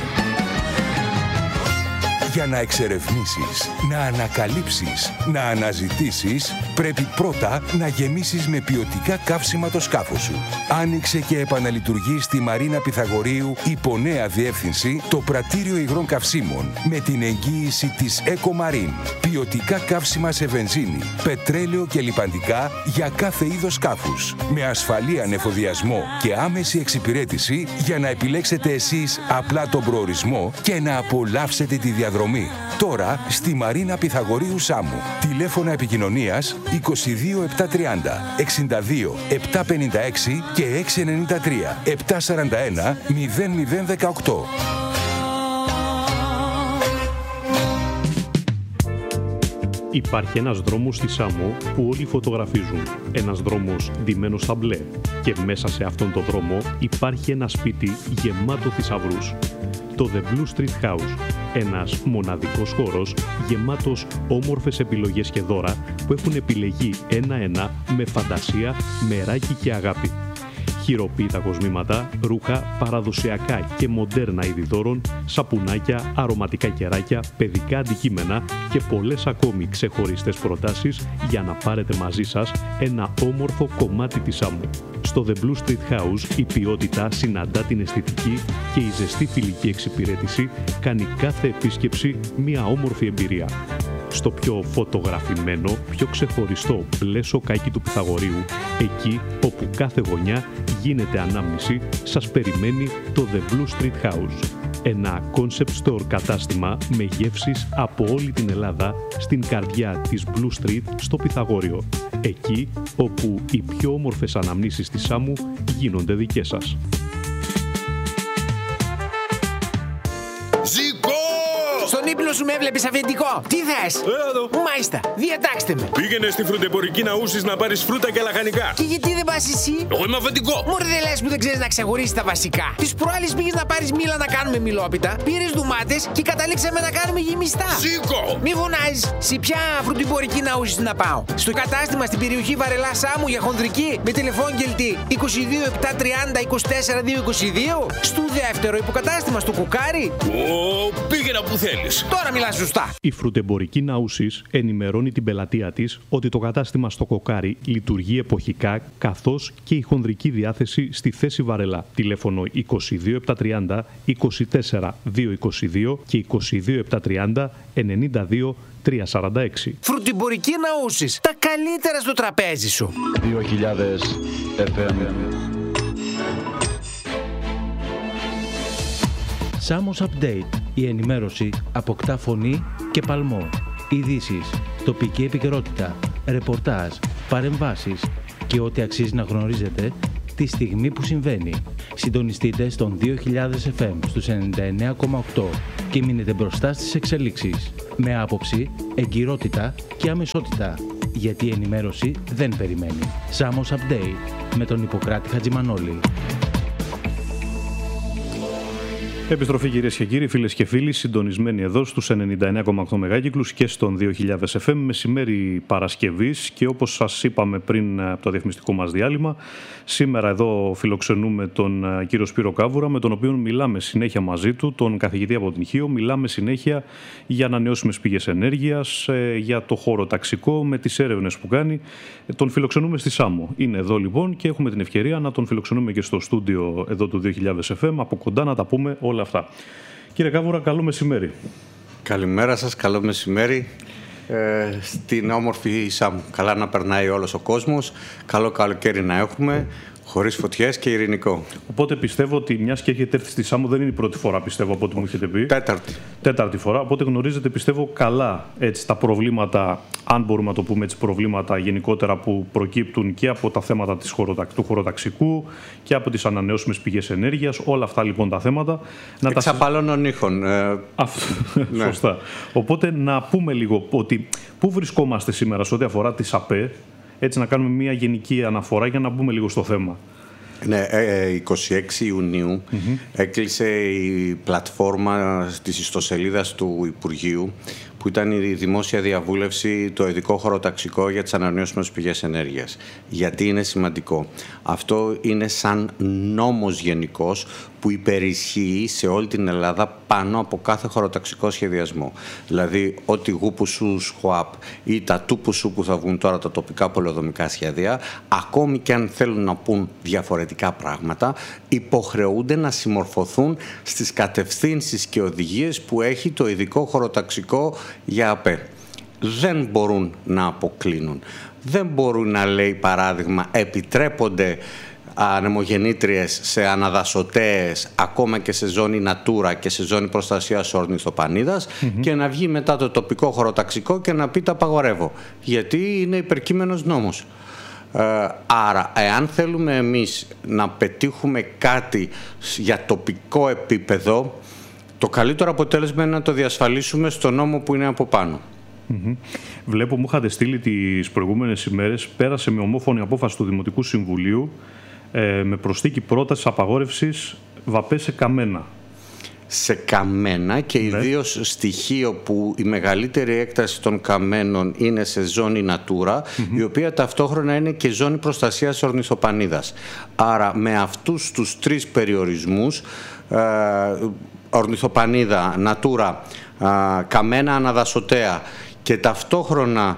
Για να εξερευνήσεις, να ανακαλύψεις, να αναζητήσεις, πρέπει πρώτα να γεμίσεις με ποιοτικά καύσιμα το σκάφος σου. Άνοιξε και επαναλειτουργεί στη Μαρίνα Πυθαγορείου υπό νέα διεύθυνση το πρατήριο υγρών καυσίμων με την εγγύηση της Ecomarine. Ποιοτικά καύσιμα σε βενζίνη, πετρέλαιο και λιπαντικά για κάθε είδος σκάφους. Με ασφαλή ανεφοδιασμό και άμεση εξυπηρέτηση για να επιλέξετε εσείς απλά τον προορισμό και να απολαύσετε τη διαδρομή. Τώρα στη Μαρίνα Πυθαγορείου Σάμου. Τηλέφωνα επικοινωνίας 22 730 62 756 και 693 741 0018. Υπάρχει ένας δρόμος στη Σάμο που όλοι φωτογραφίζουν. Ένας δρόμος ντυμένος στα μπλε. Και μέσα σε αυτόν τον δρόμο υπάρχει ένα σπίτι γεμάτο θησαυρούς. Το The Blue Street House. Ένας μοναδικός χώρος γεμάτος όμορφες επιλογές και δώρα που έχουν επιλεγεί ένα-ένα με φαντασία, μεράκι και αγάπη. Χειροποίητα κοσμήματα, ρούχα, παραδοσιακά και μοντέρνα είδη δώρων, σαπουνάκια, αρωματικά κεράκια, παιδικά αντικείμενα και πολλές ακόμη ξεχωριστές προτάσεις για να πάρετε μαζί σας ένα όμορφο κομμάτι της Σάμου. Στο The Blue Street House η ποιότητα συναντά την αισθητική και η ζεστή φιλική εξυπηρέτηση κάνει κάθε επίσκεψη μια όμορφη εμπειρία. Στο πιο φωτογραφημένο, πιο ξεχωριστό μπλε σοκάκι του Πυθαγορείου, εκεί όπου κάθε γωνιά γίνεται ανάμνηση, σας περιμένει το The Blue Street House. Ένα concept store κατάστημα με γεύσεις από όλη την Ελλάδα στην καρδιά της Blue Street στο Πυθαγόριο. Εκεί όπου οι πιο όμορφες αναμνήσεις της Σάμου γίνονται δικές σας. Στον ύπνο σου με έβλεπες αφεντικό. Τι θες? Μάλιστα, διατάξτε με. Πήγαινε στη φρουτεμπορική Ναούσης να πάρεις φρούτα και λαχανικά. Και γιατί δεν πας εσύ? Εγώ είμαι αφεντικό. Μωρέ, δεν λες που δεν ξέρεις να ξεχωρίσεις τα βασικά. Τις προάλλες πήγες να πάρεις μήλα να κάνουμε μιλόπιτα, πήρες ντουμάτες και καταλήξαμε να κάνουμε γεμιστά. Σήκω! Μη φωνάζεις. Σε ποια φρουτεμπορική Ναούσης να πάω? Στο κατάστημα στην περιοχή Βαρελά Σάμου για χονδρική με τηλεφώνγελτη 22 730 24 222. Στο δεύτερο υποκατάστημα στο Κοκάρι. Πήγαινα που θέλεις. Τώρα μιλάς σωστά. Η φρουτεμπορική Ναούσης ενημερώνει την πελατεία της ότι το κατάστημα στο Κοκάρι λειτουργεί εποχικά, καθώς και η χονδρική διάθεση στη θέση Βαρελά. Τηλέφωνο 22 730 24 222 και 22 730 92 346. Φρουτεμπορική Ναούσης. Τα καλύτερα στο τραπέζι σου. 2000 FM. Σάμος Update. Η ενημέρωση αποκτά φωνή και παλμό. Ειδήσεις, τοπική επικαιρότητα, ρεπορτάζ, παρεμβάσεις και ό,τι αξίζει να γνωρίζετε τη στιγμή που συμβαίνει. Συντονιστείτε στον 2000 FM στους 99,8 και μείνετε μπροστά στις εξελίξεις. Με άποψη, εγκυρότητα και αμεσότητα. Γιατί η ενημέρωση δεν περιμένει. Σάμος Update με τον Ιπποκράτη Χατζημανόλη. Επιστροφή κυρίες και κύριοι, φίλες και φίλοι, συντονισμένοι εδώ στους 99,8 μεγάκυκλους και στον 2000 FM, μεσημέρι Παρασκευής, και όπως σας είπαμε πριν από το διαφημιστικό μας διάλειμμα, σήμερα εδώ φιλοξενούμε τον κύριο Σπύρο Κάβουρα, με τον οποίο μιλάμε συνέχεια μαζί του, τον καθηγητή από την ΧΙΟ, μιλάμε συνέχεια για ανανεώσιμες πηγές ενέργειας, για το χωροταξικό, με τις έρευνες που κάνει. Τον φιλοξενούμε στη Σάμο. Είναι εδώ λοιπόν και έχουμε την ευκαιρία να τον φιλοξενούμε και στο στούντιο εδώ του 2000 FM, από κοντά να τα πούμε όλα αυτά. Κύριε Κάβουρα, καλό μεσημέρι. Καλημέρα σας, καλό μεσημέρι στην όμορφη Σάμο. Καλά να περνάει όλος ο κόσμος, καλό καλοκαίρι να έχουμε, χωρίς φωτιές και ειρηνικό. Οπότε πιστεύω ότι μιας και έχετε έρθει στη Σάμο, δεν είναι η πρώτη φορά, πιστεύω, από ό,τι μου έχετε πει. Τέταρτη φορά. Οπότε γνωρίζετε, πιστεύω, καλά έτσι, τα προβλήματα, αν μπορούμε να το πούμε έτσι, προβλήματα γενικότερα που προκύπτουν και από τα θέματα του χωροταξικού και από τις ανανεώσιμες πηγές ενέργειας. Όλα αυτά λοιπόν τα θέματα. Εξαπαλώνων ήχων. Ναι. Σωστά. Οπότε να πούμε λίγο ότι πού βρισκόμαστε σήμερα σε ό,τι αφορά τις ΑΠΕ. Έτσι να κάνουμε μια γενική αναφορά για να μπούμε λίγο στο θέμα. Ναι, 26 Ιουνίου έκλεισε η πλατφόρμα της ιστοσελίδας του Υπουργείου, που ήταν η δημόσια διαβούλευση, το ειδικό χωροταξικό για τις ανανεώσιμες πηγές ενέργειας. Γιατί είναι σημαντικό? Αυτό είναι σαν νόμος γενικός που υπερισχύει σε όλη την Ελλάδα πάνω από κάθε χωροταξικό σχεδιασμό. Δηλαδή, ό,τι γούπουσου ΣΧΟΑΠ ή τα τούπουσου που θα βγουν τώρα τα τοπικά πολεοδομικά σχέδια, ακόμη και αν θέλουν να πούν διαφορετικά πράγματα, υποχρεούνται να συμμορφωθούν στις κατευθύνσεις και οδηγίες που έχει το ειδικό χωροταξικό για ΑΠΕ. Δεν μπορούν να αποκλίνουν. Δεν μπορούν να λέει, παράδειγμα, επιτρέπονται ανεμογεννήτριες σε αναδασωτέες, ακόμα και σε ζώνη Natura και σε ζώνη προστασίας ορνηθοπανίδας, και να βγει μετά το τοπικό χωροταξικό και να πει τα απαγορεύω, γιατί είναι υπερκείμενος νόμος. Άρα, εάν θέλουμε εμείς να πετύχουμε κάτι για τοπικό επίπεδο, το καλύτερο αποτέλεσμα είναι να το διασφαλίσουμε στο νόμο που είναι από πάνω. Βλέπω, μου είχατε στείλει τις προηγούμενες ημέρες, πέρασε με ομόφωνη απόφαση του Δημοτικού Συμβουλίου με προσθήκη πρόταση απαγόρευσης ΒΑΠΕ σε καμένα. Σε καμένα, και ιδίως στοιχείο που η μεγαλύτερη έκταση των καμένων είναι σε ζώνη Natura, η οποία ταυτόχρονα είναι και ζώνη προστασίας ορνηθοπανίδας. Άρα με αυτούς τους τρεις περιορισμούς, ορνηθοπανίδα, Natura, καμένα αναδασωτέα και ταυτόχρονα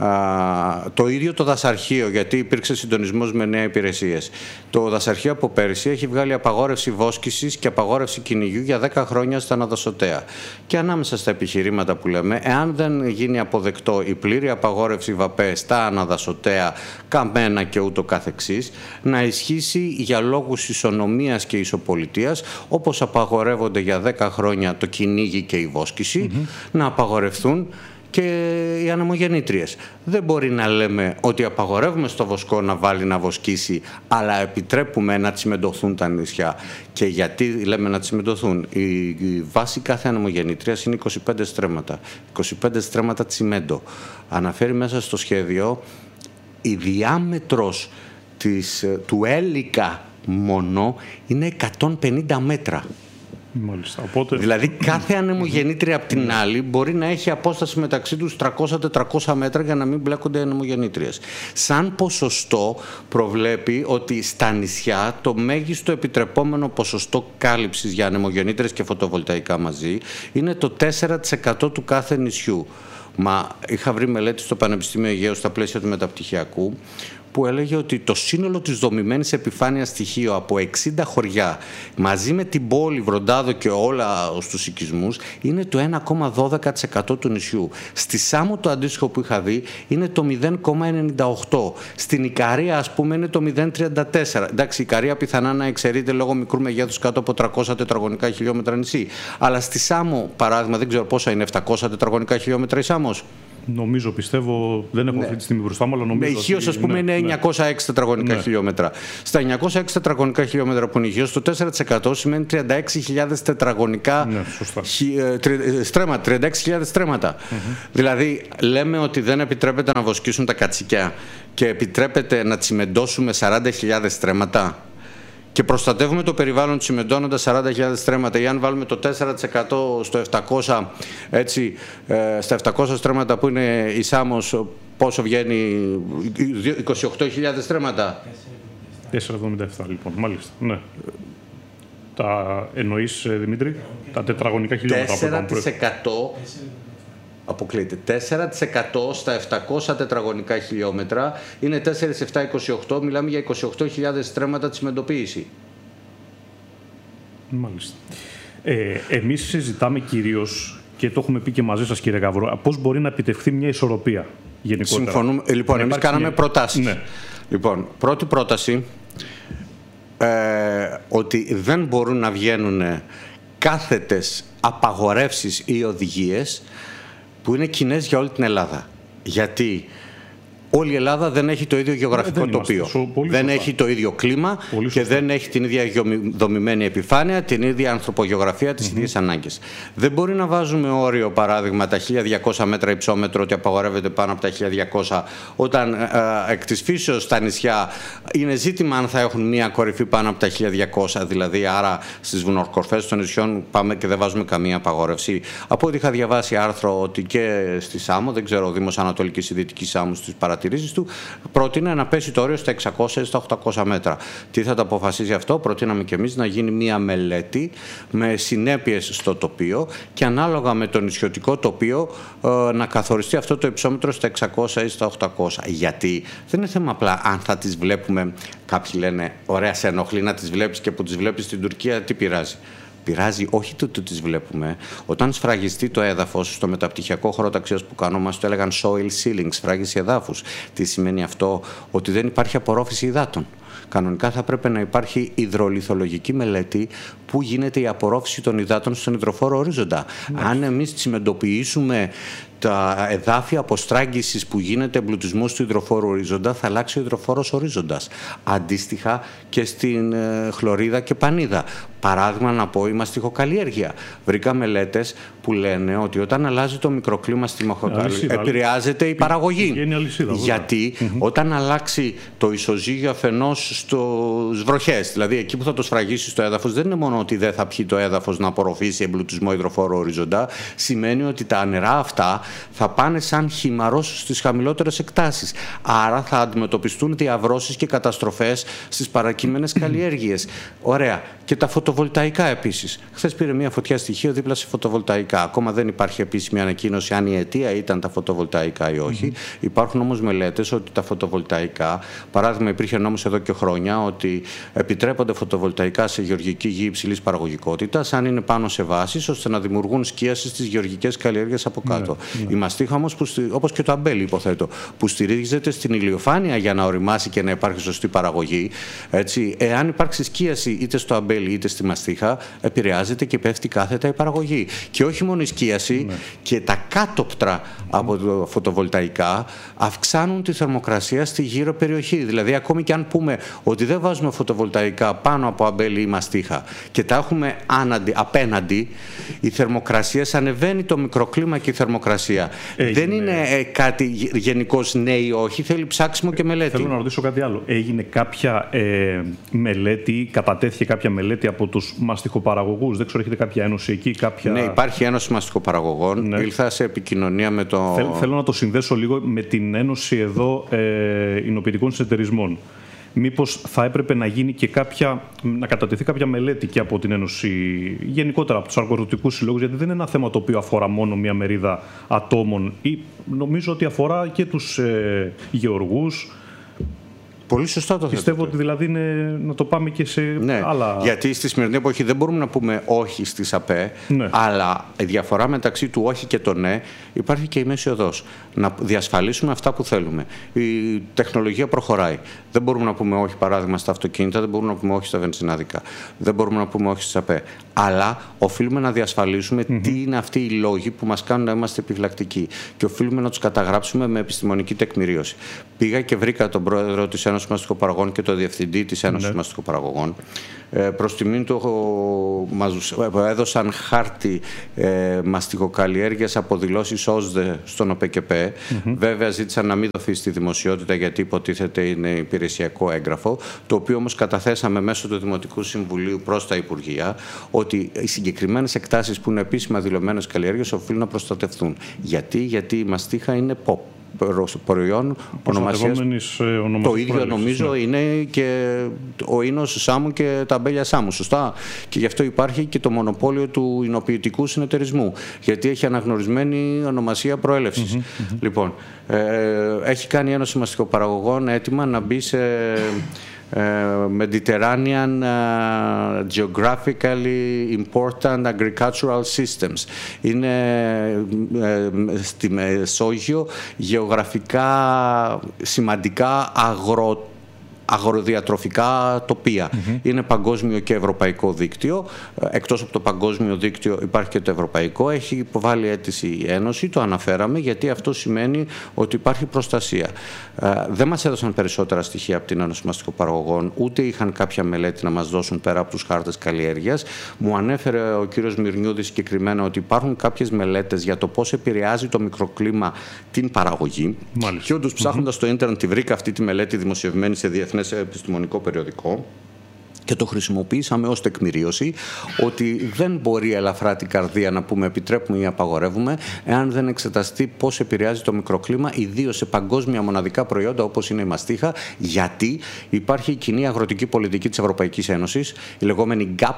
το ίδιο το δασαρχείο, γιατί υπήρξε συντονισμός με νέα υπηρεσίες. Το δασαρχείο από πέρυσι έχει βγάλει απαγόρευση βόσκησης και απαγόρευση κυνηγιού για 10 χρόνια στα αναδασωτέα. Και ανάμεσα στα επιχειρήματα που λέμε, εάν δεν γίνει αποδεκτό η πλήρη απαγόρευση ΒΑΠΕ στα αναδασωτέα, καμένα και ούτω καθεξής, να ισχύσει για λόγους ισονομίας και ισοπολιτείας, όπως απαγορεύονται για 10 χρόνια το κυνήγι και η βόσκηση, να απαγορευτούν και οι ανεμογεννήτριες. Δεν μπορεί να λέμε ότι απαγορεύουμε στο βοσκό να βάλει να βοσκήσει, αλλά επιτρέπουμε να τσιμεντωθούν τα νησιά. Και γιατί λέμε να τσιμεντωθούν? Η βάση κάθε ανεμογεννήτριας είναι 25 στρέμματα. 25 στρέμματα τσιμέντο. Αναφέρει μέσα στο σχέδιο η διάμετρος του έλικα μόνο είναι 150 μέτρα. Μάλιστα. Οπότε... Δηλαδή κάθε ανεμογεννήτρια από την άλλη μπορεί να έχει απόσταση μεταξύ τους 300-400 μέτρα για να μην μπλέκονται οι ανεμογεννήτριες. Σαν ποσοστό προβλέπει ότι στα νησιά το μέγιστο επιτρεπόμενο ποσοστό κάλυψης για ανεμογεννήτριες και φωτοβολταϊκά μαζί είναι το 4% του κάθε νησιού. Μα είχα βρει μελέτη στο Πανεπιστήμιο Αιγαίου στα πλαίσια του μεταπτυχιακού που έλεγε ότι το σύνολο της δομημένης επιφάνειας στοιχείο από 60 χωριά μαζί με την πόλη, Βροντάδο και όλα στους οικισμούς είναι το 1,12% του νησιού. Στη Σάμο το αντίστοιχο που είχα δει είναι το 0,98%. Στην Ικαρία ας πούμε είναι το 0,34%. Εντάξει, η Ικαρία πιθανά να εξαιρείται λόγω μικρού μεγέθους κάτω από 300 τετραγωνικά χιλιόμετρα νησί. Αλλά στη Σάμο, παράδειγμα, δεν ξέρω πόσα είναι, 700 τετραγωνικά χιλιόμετρα η Σάμος. Νομίζω, πιστεύω, δεν έχω αυτή τη στιγμή μπροστά μου, αλλά νομίζω. Με ηχείος, ας πούμε, είναι 906 τετραγωνικά χιλιόμετρα. Στα 906 τετραγωνικά χιλιόμετρα που είναι ηχείος, το 4% σημαίνει 36.000 τετραγωνικά στρέμματα. 36.000 στρέμματα. Δηλαδή, λέμε ότι δεν επιτρέπεται να βοσκήσουν τα κατσικιά και επιτρέπεται να τσιμεντώσουμε 40.000 στρέμματα. Και προστατεύουμε το περιβάλλον τσιμεντώνοντας 40.000 στρέμματα. Ή αν βάλουμε το 4% στο 700, έτσι, στα 700 στρέμματα που είναι η Σάμος, πόσο βγαίνει? 28.000 στρέμματα. 4,77 λοιπόν, μάλιστα. Ναι. Τα εννοείς, Δημήτρη, τα τετραγωνικά χιλιόμετρα? 4% αποκλείται. 4% στα 700 τετραγωνικά χιλιόμετρα είναι 4,728. Μιλάμε για 28.000 στρέμματα τσιμεντοποίηση. Μάλιστα. Εμείς συζητάμε κυρίως, και το έχουμε πει και μαζί σας κύριε Γαβρό, πώς μπορεί να επιτευχθεί μια ισορροπία γενικότερα. Συμφωνούμε. Λοιπόν, εμείς κάναμε προτάσεις. Ναι. Λοιπόν, πρώτη πρόταση, ότι δεν μπορούν να βγαίνουν κάθετες απαγορεύσεις ή οδηγίες που είναι κοινές για όλη την Ελλάδα. Γιατί όλη η Ελλάδα δεν έχει το ίδιο γεωγραφικό τοπίο. Δεν έχει το ίδιο κλίμα και δεν έχει την ίδια δομημένη επιφάνεια, την ίδια ανθρωπογεωγραφία, τις ίδιες ανάγκες. Δεν μπορεί να βάζουμε όριο, παράδειγμα, τα 1.200 μέτρα υψόμετρο, ότι απαγορεύεται πάνω από τα 1.200, όταν εκ της φύσεως στα νησιά είναι ζήτημα αν θα έχουν μία κορυφή πάνω από τα 1.200, δηλαδή άρα στις βουνορκορφές των νησιών πάμε και δεν βάζουμε καμία απαγόρευση. Από ό,τι είχα διαβάσει άρθρο ότι και στη Σάμο, δεν ξέρω, ο Δήμος Ανατολικής ή Δυτικής Σάμου στις παρατηρήσεις του, πρότεινε να πέσει το όριο στα 600 ή στα 800 μέτρα. Τι θα το αποφασίζει αυτό? Προτείναμε και εμείς να γίνει μία μελέτη με συνέπειες στο τοπίο και ανάλογα με το νησιωτικό τοπίο να καθοριστεί αυτό το υψόμετρο στα 600 ή στα 800. Γιατί δεν είναι θέμα απλά αν θα τις βλέπουμε. Κάποιοι λένε, ωραία, σε ενοχλεί να τις βλέπεις και που τις βλέπεις στην Τουρκία, τι πειράζει? Πειράζει όχι το τις βλέπουμε. Όταν σφραγιστεί το έδαφος, στο μεταπτυχιακό χώρο ταξίας που κάνω, μας το έλεγαν soil sealing, σφράγιση εδάφους. Τι σημαίνει αυτό? Ότι δεν υπάρχει απορρόφηση υδάτων. Κανονικά θα πρέπει να υπάρχει υδρολιθολογική μελέτη που γίνεται η απορρόφηση των υδάτων στον υδροφόρο ορίζοντα. Αν εμείς τσιμεντοποιήσουμε τα εδάφια αποστράγγισης που γίνεται εμπλουτισμός του υδροφόρου ορίζοντα, θα αλλάξει ο υδροφόρος ορίζοντας. Αντίστοιχα και στην χλωρίδα και πανίδα. Παράδειγμα να πω, η μαστιχοκαλλιέργεια. Βρήκα μελέτες που λένε ότι όταν αλλάζει το μικροκλίμα στη μαστιχοκαλλιέργεια επηρεάζεται η παραγωγή. Γιατί όταν αλλάξει το ισοζύγιο αφενός στους βροχές, δηλαδή εκεί που θα το σφραγίσει το έδαφος, δεν είναι μόνο ότι δεν θα πιει το έδαφος να απορροφήσει εμπλουτισμό υδροφόρου ορίζοντα, σημαίνει ότι τα νερά αυτά θα πάνε σαν χυμαρός στις χαμηλότερες εκτάσεις. Άρα θα αντιμετωπιστούν διαβρώσεις και καταστροφές στις παρακείμενες καλλιέργειες. Ωραία. Και τα φωτοβολταϊκά επίσης. Χθες πήρε μια φωτιά στοιχείο δίπλα σε φωτοβολταϊκά. Ακόμα δεν υπάρχει επίσημη ανακοίνωση αν η αιτία ήταν τα φωτοβολταϊκά ή όχι. Υπάρχουν όμως μελέτες ότι τα φωτοβολταϊκά, παράδειγμα, υπήρχε νόμος εδώ και χρόνια ότι επιτρέπονται φωτοβολταϊκά σε γεωργική γη υψηλής παραγωγικότητας, αν είναι πάνω σε βάσεις, ώστε να δημιουργούν σκίαση στις γεωργικές καλλιέργειες από κάτω. Η μαστίχα όμως, όπως και το αμπέλι, υποθέτω, που στηρίζεται στην ηλιοφάνεια για να οριμάσει και να υπάρχει σωστή παραγωγή. Έτσι, εάν υπάρξει σκίαση είτε στο αμπέλι είτε στη μαστίχα, επηρεάζεται και πέφτει κάθετα η παραγωγή. Και όχι μόνο η σκίαση, και τα κάτωπτρα από το φωτοβολταϊκά αυξάνουν τη θερμοκρασία στη γύρω περιοχή. Δηλαδή, ακόμη και αν πούμε ότι δεν βάζουμε φωτοβολταϊκά πάνω από αμπέλι ή μαστίχα και τα έχουμε απέναντι, η θερμοκρασία ανεβαίνει το μικροκλίμα και η θερμοκρασία. Δεν είναι κάτι γενικώς ναι ή όχι, θέλει ψάξιμο και μελέτη. Θέλω να ρωτήσω κάτι άλλο. Έγινε κάποια μελέτη, κατατέθηκε κάποια μελέτη από τους μαστιχοπαραγωγούς? Δεν ξέρω, έχετε κάποια ένωση εκεί? Ναι, υπάρχει Ένωση Μαστιχοπαραγωγών. Ναι. Ήλθα σε επικοινωνία με το... Θέλω να το συνδέσω λίγο με την Ένωση εδώ Ινοποιητικών Συνεταιρισμών. Μήπως θα έπρεπε να γίνει και να κατατεθεί κάποια μελέτη και από την Ένωση, γενικότερα από τους αγροτικούς συλλόγους, γιατί δεν είναι ένα θέμα το οποίο αφορά μόνο μια μερίδα ατόμων, ή νομίζω ότι αφορά και τους γεωργούς. Πολύ σωστά το θέτετε. Πιστεύω ότι δηλαδή είναι να το πάμε και σε άλλα. Γιατί στη σημερινή εποχή δεν μπορούμε να πούμε όχι στις ΑΠΕ, αλλά η διαφορά μεταξύ του όχι και το ναι υπάρχει και η μέση οδός. Να διασφαλίσουμε αυτά που θέλουμε. Η τεχνολογία προχωράει. Δεν μπορούμε να πούμε όχι, παράδειγμα, στα αυτοκίνητα, δεν μπορούμε να πούμε όχι στα βενζινάδικα, δεν μπορούμε να πούμε όχι στις ΑΠΕ. Αλλά οφείλουμε να διασφαλίσουμε τι είναι αυτοί οι λόγοι που μας κάνουν να είμαστε επιφυλακτικοί. Και οφείλουμε να τους καταγράψουμε με επιστημονική τεκμηρίωση. Πήγα και βρήκα τον πρόεδρο της Ένωσης Μαστικοπαραγωγών και τον διευθυντή της Ένωσης Μαστικοπαραγωγών. Προς τιμήν του μας έδωσαν χάρτη μαστικοκαλλιέργειας από δηλώσεις ΩΣΔΕ στον ΟΠΕΚΕΠΕ. Βέβαια ζήτησαν να μην δοθεί στη δημοσιότητα γιατί υποτίθεται είναι υπηρεσιακό έγγραφο, το οποίο όμως καταθέσαμε μέσω του Δημοτικού Συμβουλίου προς τα Υπουργεία, ότι οι συγκεκριμένες εκτάσεις που είναι επίσημα δηλωμένες καλλιέργειες οφείλουν να προστατευτούν. Γιατί η μαστίχα είναι προϊόν ονομασίας. Το ίδιο νομίζω είναι και ο ίνος Σάμου και τα αμπέλια Σάμου, σωστά. Και γι' αυτό υπάρχει και το μονοπόλιο του εινοποιητικού συνεταιρισμού, γιατί έχει αναγνωρισμένη ονομασία προέλευσης. Λοιπόν, έχει κάνει η Ένωση Μαστικοπαραγωγών έτοιμα να μπει σε Mediterranean geographically important agricultural systems. Είναι στη Μεσόγειο γεωγραφικά σημαντικά αγροδιατροφικά τοπία. Είναι παγκόσμιο και ευρωπαϊκό δίκτυο. Εκτός από το παγκόσμιο δίκτυο υπάρχει και το ευρωπαϊκό. Έχει υποβάλει αίτηση η Ένωση, το αναφέραμε, γιατί αυτό σημαίνει ότι υπάρχει προστασία. Δεν μας έδωσαν περισσότερα στοιχεία από την Ένωση Μαστικοπαραγωγών, ούτε είχαν κάποια μελέτη να μας δώσουν πέρα από τους χάρτες καλλιέργειας. Μου ανέφερε ο κύριος Μυρνιούδης συγκεκριμένα ότι υπάρχουν κάποιες μελέτες για το πώς επηρεάζει το μικροκλίμα την παραγωγή. Μάλιστα. Και όντως ψάχνοντας στο ίντερνετ τη βρήκα αυτή τη μελέτη δημοσιευμένη σε διεθνές επιστημονικό περιοδικό και το χρησιμοποιήσαμε ως τεκμηρίωση ότι δεν μπορεί ελαφρά την καρδία να πούμε επιτρέπουμε ή απαγορεύουμε εάν δεν εξεταστεί πώς επηρεάζει το μικροκλίμα, ιδίως σε παγκόσμια μοναδικά προϊόντα όπως είναι η μαστίχα, γιατί υπάρχει η κοινή αγροτική πολιτική της Ευρωπαϊκής Ένωσης, η λεγόμενη GAP,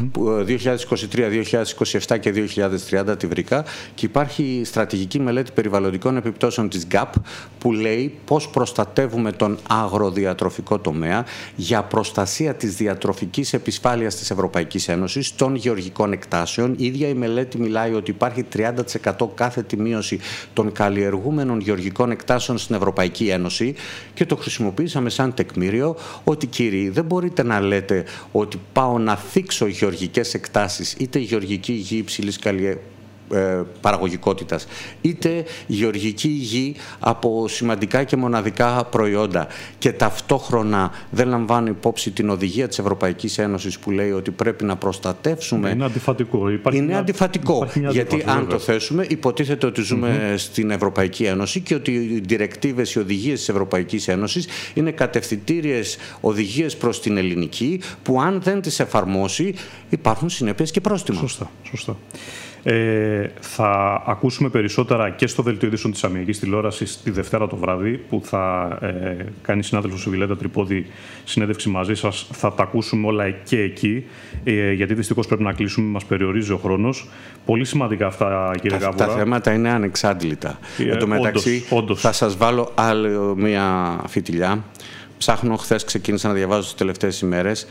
2023, 2027 και 2030 τη βρήκα, και υπάρχει στρατηγική μελέτη περιβαλλοντικών επιπτώσεων της GAP που λέει πώς προστατεύουμε τον αγροδιατροφικό τομέα για προστασία της διατροφικής επισφάλειας της Ευρωπαϊκής Ένωσης των γεωργικών εκτάσεων. Η ίδια η μελέτη μιλάει ότι υπάρχει 30% κάθετη μείωση των καλλιεργούμενων γεωργικών εκτάσεων στην Ευρωπαϊκή Ένωση και το χρησιμοποίησαμε σαν τεκμήριο ότι κύριοι δεν μπορείτε να λέτε ότι πάω να θίξω γεωργικές εκτάσεις είτε γεωργική γη υψηλής παραγωγικότητας είτε γεωργική γη από σημαντικά και μοναδικά προϊόντα και ταυτόχρονα δεν λαμβάνω υπόψη την οδηγία της Ευρωπαϊκής Ένωσης που λέει ότι πρέπει να προστατεύσουμε. Είναι αντιφατικό. Είναι αντιφατικό γιατί αν το θέσουμε υποτίθεται ότι ζούμε στην Ευρωπαϊκή Ένωση και ότι οι διρεκτίβες, οι οδηγίες της Ευρωπαϊκής Ένωσης είναι κατευθυντήριες οδηγίες προς την ελληνική που αν δεν τις εφαρμόσει υπάρχουν συνέπειες και πρόστιμα. Σωστά. Θα ακούσουμε περισσότερα και στο δελτίο ειδήσεων της Αμιακής Τηλεόρασης τη Δευτέρα το βράδυ που θα κάνει συνάδελφος η Βιλέντα Τρυπόδη συνέντευξη μαζί σας. Θα τα ακούσουμε όλα και εκεί, γιατί δυστυχώς πρέπει να κλείσουμε, μας περιορίζει ο χρόνος. Πολύ σημαντικά αυτά, κύριε Γάβορα. Τα θέματα είναι ανεξάντλητα. Εν τω μεταξύ, θα σας βάλω άλλη μια φιτιλιά. Ψάχνω, χθες ξεκίνησα να διαβάζω τις τελευταίες ημέρες.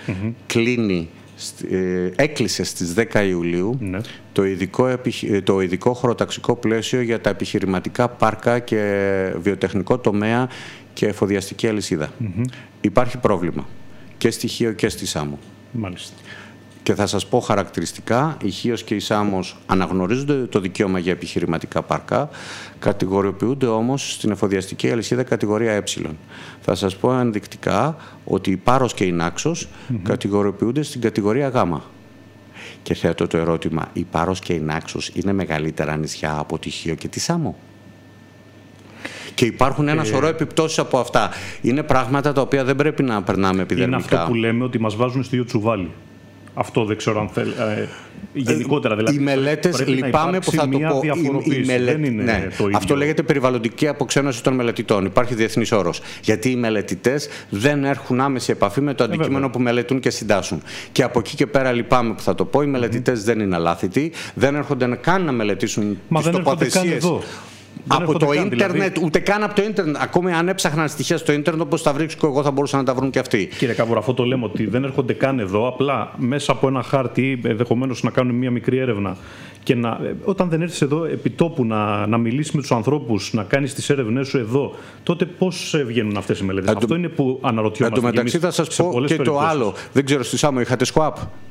Έκλεισε στις 10 Ιουλίου το ειδικό χωροταξικό πλαίσιο για τα επιχειρηματικά πάρκα και βιοτεχνικό τομέα και εφοδιαστική αλυσίδα. Υπάρχει πρόβλημα και στη Χίο και στη Σάμο. Μάλιστα. Και θα σας πω χαρακτηριστικά, η Χίος και η Σάμος αναγνωρίζονται το δικαίωμα για επιχειρηματικά πάρκα, κατηγοριοποιούνται όμως στην εφοδιαστική αλυσίδα κατηγορία Ε. Θα σας πω ενδεικτικά ότι η Πάρος και η Νάξος κατηγοριοποιούνται στην κατηγορία Γ. Και θέτω το ερώτημα, η Πάρος και η Νάξος είναι μεγαλύτερα νησιά από τη Χίο και τη Σάμο? Και υπάρχουν ένα σωρό επιπτώσεις από αυτά. Είναι πράγματα τα οποία δεν πρέπει να περνάμε επιδερμικά. Είναι αυτό που λέμε ότι μας βάζουν στο ίδιο τσουβάλι. Αυτό δεν ξέρω αν θέλει. Γενικότερα δηλαδή. Οι μελέτες, λυπάμαι που θα το πω. Δεν είναι το ίδιο. Αυτό λέγεται περιβαλλοντική αποξένωση των μελετητών. Υπάρχει διεθνής όρος. Γιατί οι μελετητές δεν έχουν άμεση επαφή με το αντικείμενο που μελετούν και συντάσσουν. Και από εκεί και πέρα λυπάμαι που θα το πω. Οι μελετητές δεν είναι αλάθητοι. Δεν έρχονται καν να μελετήσουν τις τοποθεσίες. Από το ίντερνετ, δηλαδή... ούτε καν από το ίντερνετ. Ακόμη αν έψαχναν στοιχεία στο ίντερνετ, όπως τα βρίσκω εγώ, θα μπορούσαν να τα βρουν και αυτοί. Κύριε Κάβουρα, αυτό το λέμε ότι δεν έρχονται καν εδώ. Απλά μέσα από ένα χάρτη, ενδεχομένως να κάνουν μια μικρή έρευνα. Και όταν δεν έρθεις εδώ επί τόπου να μιλήσεις με τους ανθρώπους, να κάνεις τις έρευνές σου εδώ, τότε πώς βγαίνουν αυτές οι μελέτες? Αυτό είναι που αναρωτιόμαστε. Εν τω μεταξύ θα σας πω και το άλλο. Δεν ξέρω, στη Σάμο είχατε SWAP?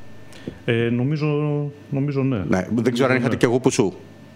Νομίζω ναι. Δεν ξέρω αν είχατε και εγώ πουσού.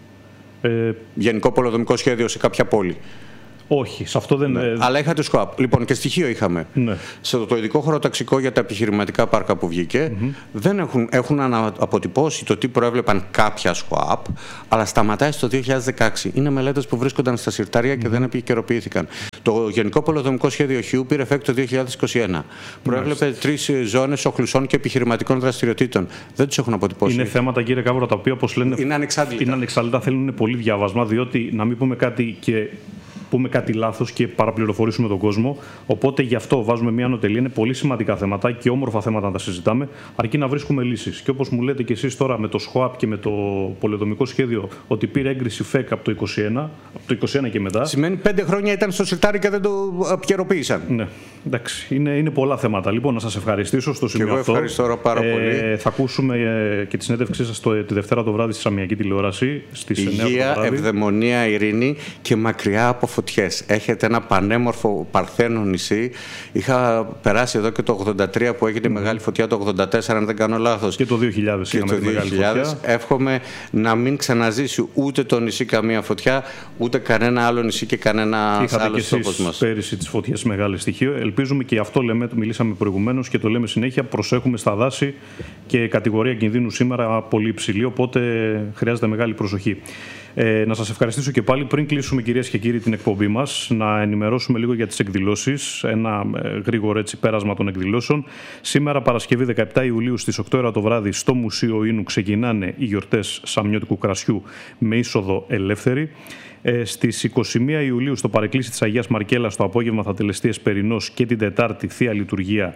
Γενικό πολεοδομικό σχέδιο σε κάποια πόλη. Όχι, σε αυτό δεν... Αλλά είχατε SWAP. Λοιπόν, και στοιχείο είχαμε. Ναι. Το ειδικό χωροταξικό για τα επιχειρηματικά πάρκα που βγήκε, δεν έχουν αποτυπώσει το τι προέβλεπαν κάποια SWAP, αλλά σταματάει στο 2016. Είναι μελέτες που βρίσκονταν στα συρτάρια και δεν επικαιροποιήθηκαν. Το Γενικό Πολεοδομικό Σχέδιο Χιού πήρε εφέκτ το 2021. Προέβλεπε 3 ζώνες οχλουσών και επιχειρηματικών δραστηριοτήτων. Δεν τους έχουν αποτυπώσει. Είναι θέματα, κύριε Κάβουρα, τα οποία, όπως λένε, είναι ανεξάντλητα, θέλουν πολύ διάβασμα, διότι να μην πούμε κάτι και πούμε κάτι λάθος και παραπληροφορήσουμε τον κόσμο. Οπότε γι' αυτό βάζουμε μια ανωτελεία. Είναι πολύ σημαντικά θέματα και όμορφα θέματα να τα συζητάμε, αρκεί να βρίσκουμε λύσεις. Και όπως μου λέτε και εσείς τώρα με το ΣΧΟΑΠ και με το πολεοδομικό σχέδιο, ότι πήρε έγκριση ΦΕΚ από το 2021 και μετά. Σημαίνει 5 χρόνια ήταν στο συρτάρι και δεν το επικαιροποίησαν. Ναι, εντάξει. Είναι πολλά θέματα. Λοιπόν, να σας ευχαριστήσω στο σημείο αυτό. Ευχαριστώ πάρα πολύ. Θα ακούσουμε και τη συνέντευξή σας τη Δευτέρα το βράδυ στη Σαμιακή τηλεόραση. Στις 9 το βράδυ. Υγεία, ευδαιμονία, ειρήνη και μακριά από φωτιές. Έχετε ένα πανέμορφο παρθένο νησί. Είχα περάσει εδώ και το 83 που έγινε η μεγάλη φωτιά, το 84 αν δεν κάνω λάθος. Και το 2000 και το 2000. Εύχομαι να μην ξαναζήσει ούτε το νησί καμία φωτιά, ούτε κανένα άλλο νησί και κανένα άλλο τόπος μας. Πέρυσι τις φωτιές μεγάλο στοιχείο. Ελπίζουμε και αυτό μιλήσαμε προηγουμένως και το λέμε συνέχεια. Προσέχουμε στα δάση και κατηγορία κινδύνου σήμερα πολύ υψηλή, οπότε χρειάζεται μεγάλη προσοχή. Να σας ευχαριστήσω και πάλι. Πριν κλείσουμε, κυρίες και κύριοι, την εκπομπή μας, να ενημερώσουμε λίγο για τις εκδηλώσεις. Ένα γρήγορο πέρασμα των εκδηλώσεων. Σήμερα, Παρασκευή 17 Ιουλίου, στις 8 ώρα το βράδυ, στο Μουσείο Ίνου ξεκινάνε οι γιορτές Σαμιώτικου Κρασιού με είσοδο ελεύθερη. Στις 21 Ιουλίου, στο παρεκκλήσι της Αγίας Μαρκέλας, το απόγευμα θα τελεστεί εσπερινός και την Τετάρτη Θεία Λειτουργία,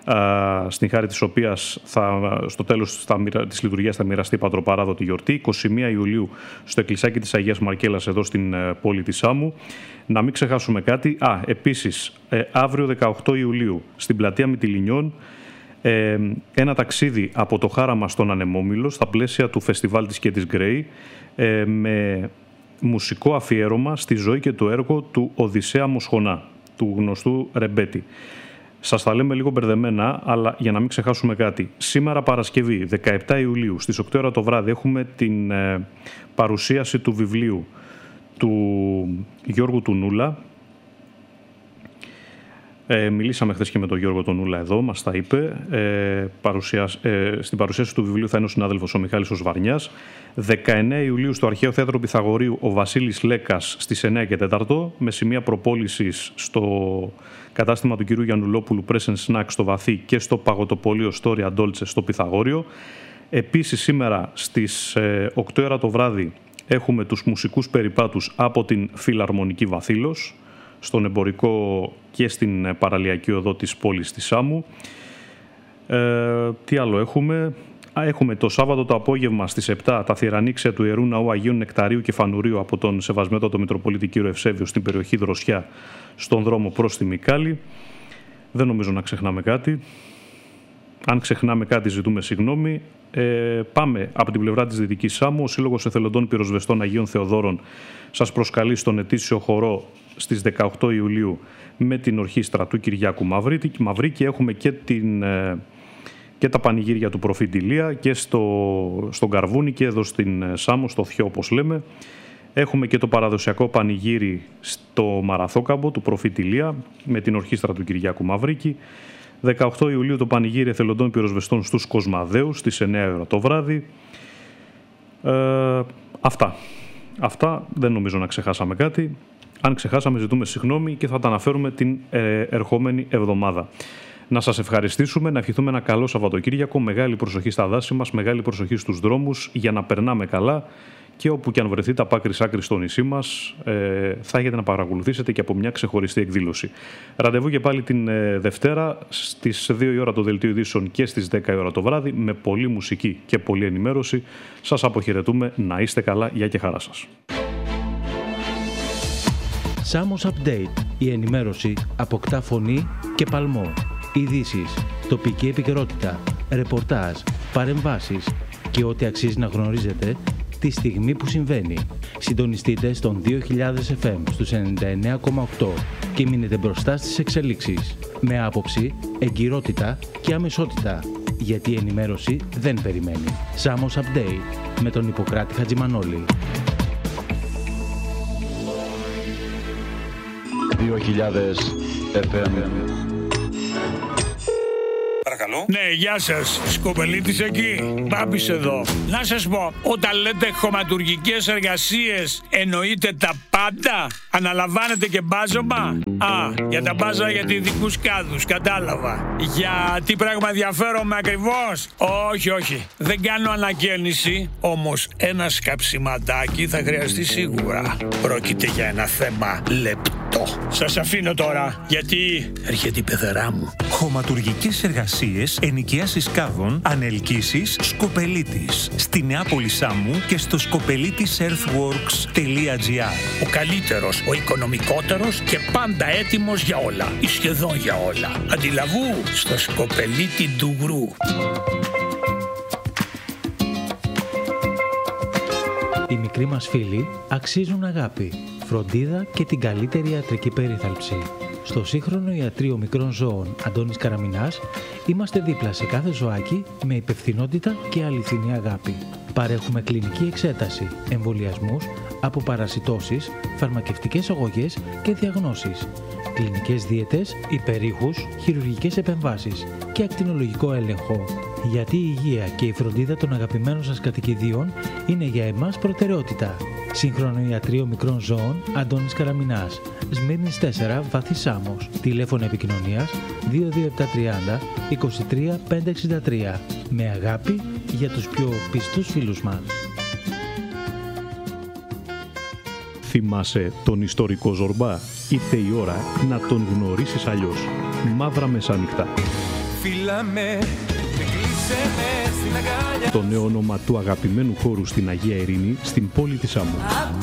στην χάρη της οποίας στο τέλος της λειτουργίας θα μοιραστεί πατροπαράδοτη γιορτή. 21 Ιουλίου στο εκκλησάκι της Αγίας Μαρκέλας εδώ στην πόλη της Σάμου. Να μην ξεχάσουμε κάτι. Επίσης, αύριο 18 Ιουλίου στην πλατεία Μυτιληνιών, ένα ταξίδι από το Χάραμα στον Ανεμόμυλο στα πλαίσια του φεστιβάλ της και της Γκρέι, με μουσικό αφιέρωμα στη ζωή και το έργο του Οδυσσέα Μοσχονά, του γνωστού Ρεμπέτη. Σας τα λέμε λίγο μπερδεμένα, αλλά για να μην ξεχάσουμε κάτι. Σήμερα Παρασκευή, 17 Ιουλίου, στις 8 ώρα το βράδυ, έχουμε την παρουσίαση του βιβλίου του Γιώργου του Νούλα. Μιλήσαμε χθες και με τον Γιώργο τον Νούλα εδώ, μας τα είπε. Στην παρουσίαση του βιβλίου θα είναι ο συνάδελφος ο Μιχάλης ο Σβαρνιάς. 19 Ιουλίου στο Αρχαίο Θέατρο Πυθαγορείου ο Βασίλης Λέκας στις 9 και 4, με σημεία προπόλησης στο κατάστημα του κυρίου Γιαννουλόπουλου Press and Snack στο Βαθύ και στο παγωτοπωλείο Storia Dolce στο Πυθαγόριο. Επίσης σήμερα στις 8 ώρα το βράδυ έχουμε τους μουσικούς περιπάτους από την Φιλαρμονική Βαθύλος, στον εμπορικό και στην παραλιακή οδό της πόλης της Σάμου. Τι άλλο έχουμε? Έχουμε το Σάββατο το απόγευμα στις 7 τα θηρανίξια του Ιερού Ναού Αγίων Νεκταρίου και Φανουρίου από τον Σεβασμιότατο Μητροπολίτη κύριο Ευσέβιο στην περιοχή Δροσιά, στον δρόμο προς τη Μικάλη. Δεν νομίζω να ξεχνάμε κάτι. Αν ξεχνάμε κάτι, ζητούμε συγγνώμη. Πάμε από την πλευρά της Δυτικής Σάμου. Ο Σύλλογος Εθελοντών Πυροσβεστών Αγίων Θεοδόρων σας προσκαλεί στον ετήσιο χορό στις 18 Ιουλίου με την ορχήστρα του Κυριάκου Μαυρίκη. Έχουμε και τα πανηγύρια του Προφήτη Ηλία και στον Καρβούνι και εδώ στην Σάμο, στο Θιό όπως λέμε. Έχουμε και το παραδοσιακό πανηγύρι στο Μαραθόκαμπο του Προφήτη Ηλία με την ορχήστρα του Κυριάκου Μαυρίκη. 18 Ιουλίου το πανηγύρι εθελοντών πυροσβεστών στους Κοσμαδέους στις 9 ώρα το βράδυ. Αυτά δεν νομίζω να ξεχάσαμε κάτι. Αν ξεχάσαμε, ζητούμε συγγνώμη και θα τα αναφέρουμε την ερχόμενη εβδομάδα. Να σας ευχαριστήσουμε, να ευχηθούμε ένα καλό Σαββατοκύριακο, μεγάλη προσοχή στα δάση μας, μεγάλη προσοχή στους δρόμους για να περνάμε καλά και όπου και αν βρεθείτε από άκρη σ' άκρη στο νησί μας θα έχετε να παρακολουθήσετε και από μια ξεχωριστή εκδήλωση. Ραντεβού και πάλι την Δευτέρα στις 2 η ώρα το Δελτίο Ειδήσεων και στις 10 η ώρα το βράδυ με πολλή μουσική και πολλή ενημέρωση. Σας αποχαιρετούμε, να είστε καλά, γεια και χαρά σας. Samos Update. Η ενημέρωση αποκτά φωνή και παλμό. Ειδήσεις, τοπική επικαιρότητα, ρεπορτάζ, παρεμβάσεις και ό,τι αξίζει να γνωρίζετε τη στιγμή που συμβαίνει. Συντονιστείτε στον 2000 FM στους 99,8 και μείνετε μπροστά στις εξελίξεις. Με άποψη, εγκυρότητα και αμεσότητα. Γιατί η ενημέρωση δεν περιμένει. Samos Update με τον Ιπποκράτη Χατζημανόλη. 2000 FM. Παρακαλώ. Ναι, γεια σας. Σκοπελίτης εκεί. Μπάμπης εδώ. Να σας πω, όταν λέτε χωματουργικές εργασίες, εννοείτε τα πάντα? Αναλαμβάνετε και μπάζωμα? Για τα μπάζα για ειδικούς κάδους, κατάλαβα. Για τι πράγμα ενδιαφέρομαι ακριβώς? Όχι. Δεν κάνω ανακαίνιση, όμως ένα σκαψιματάκι θα χρειαστεί σίγουρα. Πρόκειται για ένα θέμα λεπτό. Σας αφήνω τώρα, γιατί έρχεται η πεθερά μου. Χωματουργικές εργασίες, ενοικιάσεις κάδων, ανελκύσεις, Σκοπελίτης. Στη Νεάπολη Σάμου και στο skopelitisearthworks.gr. Ο καλύτερος, ο οικονομικότερος και πάντα έτοιμος για όλα. Ή σχεδόν για όλα. Αντιλαβού στο Σκοπελίτη Ντουγρού. Οι μικροί μας φίλοι αξίζουν αγάπη, φροντίδα και την καλύτερη ιατρική περίθαλψη. Στο σύγχρονο ιατρείο μικρών ζώων Αντώνης Καραμινάς είμαστε δίπλα σε κάθε ζωάκι με υπευθυνότητα και αληθινή αγάπη. Παρέχουμε κλινική εξέταση, εμβολιασμούς, αποπαρασιτώσεις, φαρμακευτικές αγωγές και διαγνώσεις, κλινικές δίαιτες, υπερήχους, χειρουργικές επεμβάσεις και ακτινολογικό έλεγχο. Γιατί η υγεία και η φροντίδα των αγαπημένων σας κατοικιδίων είναι για εμάς προτεραιότητα. Σύγχρονο ιατρείο μικρών ζώων Αντώνης Καραμινάς, Σμύρνης 4, Βάθη Σάμος. Τηλέφωνο επικοινωνίας 22730 23 563. Με αγάπη για τους πιο πιστούς φίλους μας. Θυμάσαι τον ιστορικό Ζορμπά? Ήρθε η ώρα να τον γνωρίσεις αλλιώς. Μαύρα Μεσάνυχτα. Φύλαμε, το νέο όνομα του αγαπημένου χώρου στην Αγία Ειρήνη, στην πόλη της Σάμου.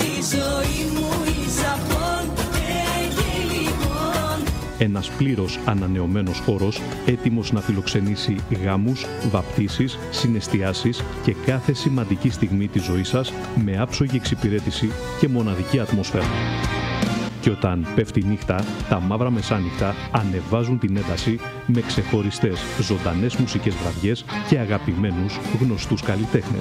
Ένας πλήρως ανανεωμένος χώρος, έτοιμος να φιλοξενήσει γάμους, βαπτίσεις, συναισθιάσεις και κάθε σημαντική στιγμή της ζωής σας με άψογη εξυπηρέτηση και μοναδική ατμόσφαιρα. Και όταν πέφτει η νύχτα, τα Μαύρα Μεσάνυχτα ανεβάζουν την ένταση με ξεχωριστές ζωντανές μουσικές βραδιές και αγαπημένους γνωστούς καλλιτέχνες.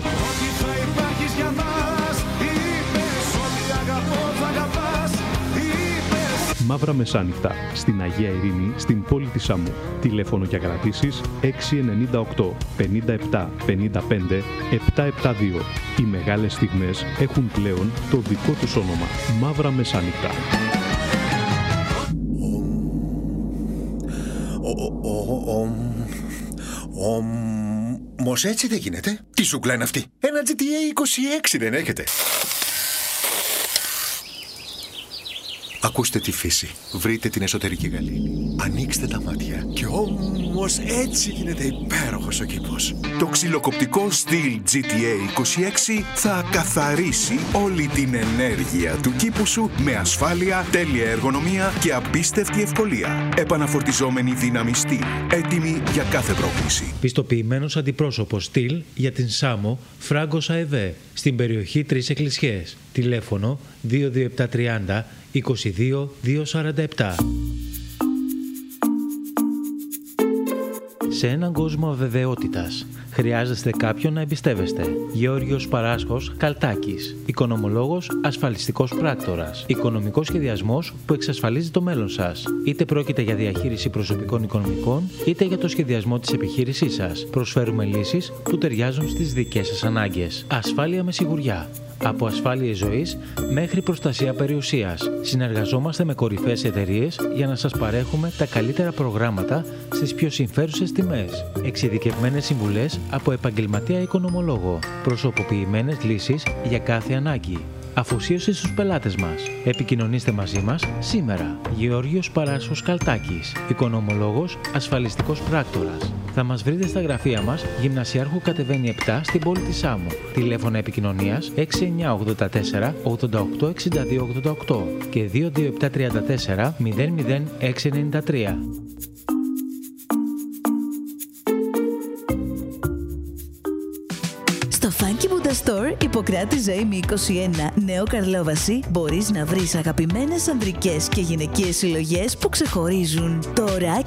Μαύρα Μεσάνυχτα, στην Αγία Ειρήνη, στην πόλη της Σάμου. Τηλέφωνο για κρατήσεις 698 57 55 772. Οι μεγάλες στιγμές έχουν πλέον το δικό τους όνομα. Μαύρα Μεσάνυχτα. Όμως έτσι δεν γίνεται. Τι σούγκλα είναι αυτή? Ένα GTA 26 δεν έχετε? Ακούστε τη φύση. Βρείτε την εσωτερική γαλήνη. Ανοίξτε τα μάτια. Και όμως έτσι γίνεται υπέροχος ο κήπος. Το ξυλοκοπτικό στυλ GTA 26 θα καθαρίσει όλη την ενέργεια του κήπου σου με ασφάλεια, τέλεια εργονομία και απίστευτη ευκολία. Επαναφορτιζόμενη δύναμη στυλ. Έτοιμη για κάθε πρόκληση. Πιστοποιημένος αντιπρόσωπος στυλ για την Σάμο Φράγκος ΑΕΒ στην περιοχή 3 Εκκλησιές. Τηλέφωνο 22730 22 247. Σε έναν κόσμο αβεβαιότητας, χρειάζεστε κάποιον να εμπιστεύεστε. Γεώργιος Παράσχος Καλτάκης. Οικονομολόγος, ασφαλιστικός πράκτορας. Οικονομικός σχεδιασμός που εξασφαλίζει το μέλλον σας. Είτε πρόκειται για διαχείριση προσωπικών οικονομικών, είτε για το σχεδιασμό της επιχείρησής σας. Προσφέρουμε λύσεις που ταιριάζουν στις δικές σας ανάγκες. Ασφάλεια με σιγουριά. Από ασφάλειες ζωής μέχρι προστασία περιουσίας. Συνεργαζόμαστε με κορυφαίες εταιρείες για να σας παρέχουμε τα καλύτερα προγράμματα στις πιο συμφέρουσες τιμές. Εξειδικευμένες συμβουλές από επαγγελματία οικονομολόγο. Προσωποποιημένες λύσεις για κάθε ανάγκη. αφοσίωση στους πελάτες μας. Επικοινωνήστε μαζί μας σήμερα. Γεώργιος Παράσχος Καλτάκης, οικονομολόγος, ασφαλιστικός πράκτορας. Θα μας βρείτε στα γραφεία μας, Γυμνασιάρχου κατεβαίνει 7 στην πόλη της Σάμου. Τηλέφωνα επικοινωνίας 6984 88 62 88 και 22734 00693. Στο Funky Buddha Store, Ιπποκράτης Ζωήμη 21, Νέο Καρλόβαση, μπορείς να βρεις αγαπημένες ανδρικές και γυναικείες συλλογές που ξεχωρίζουν. Τώρα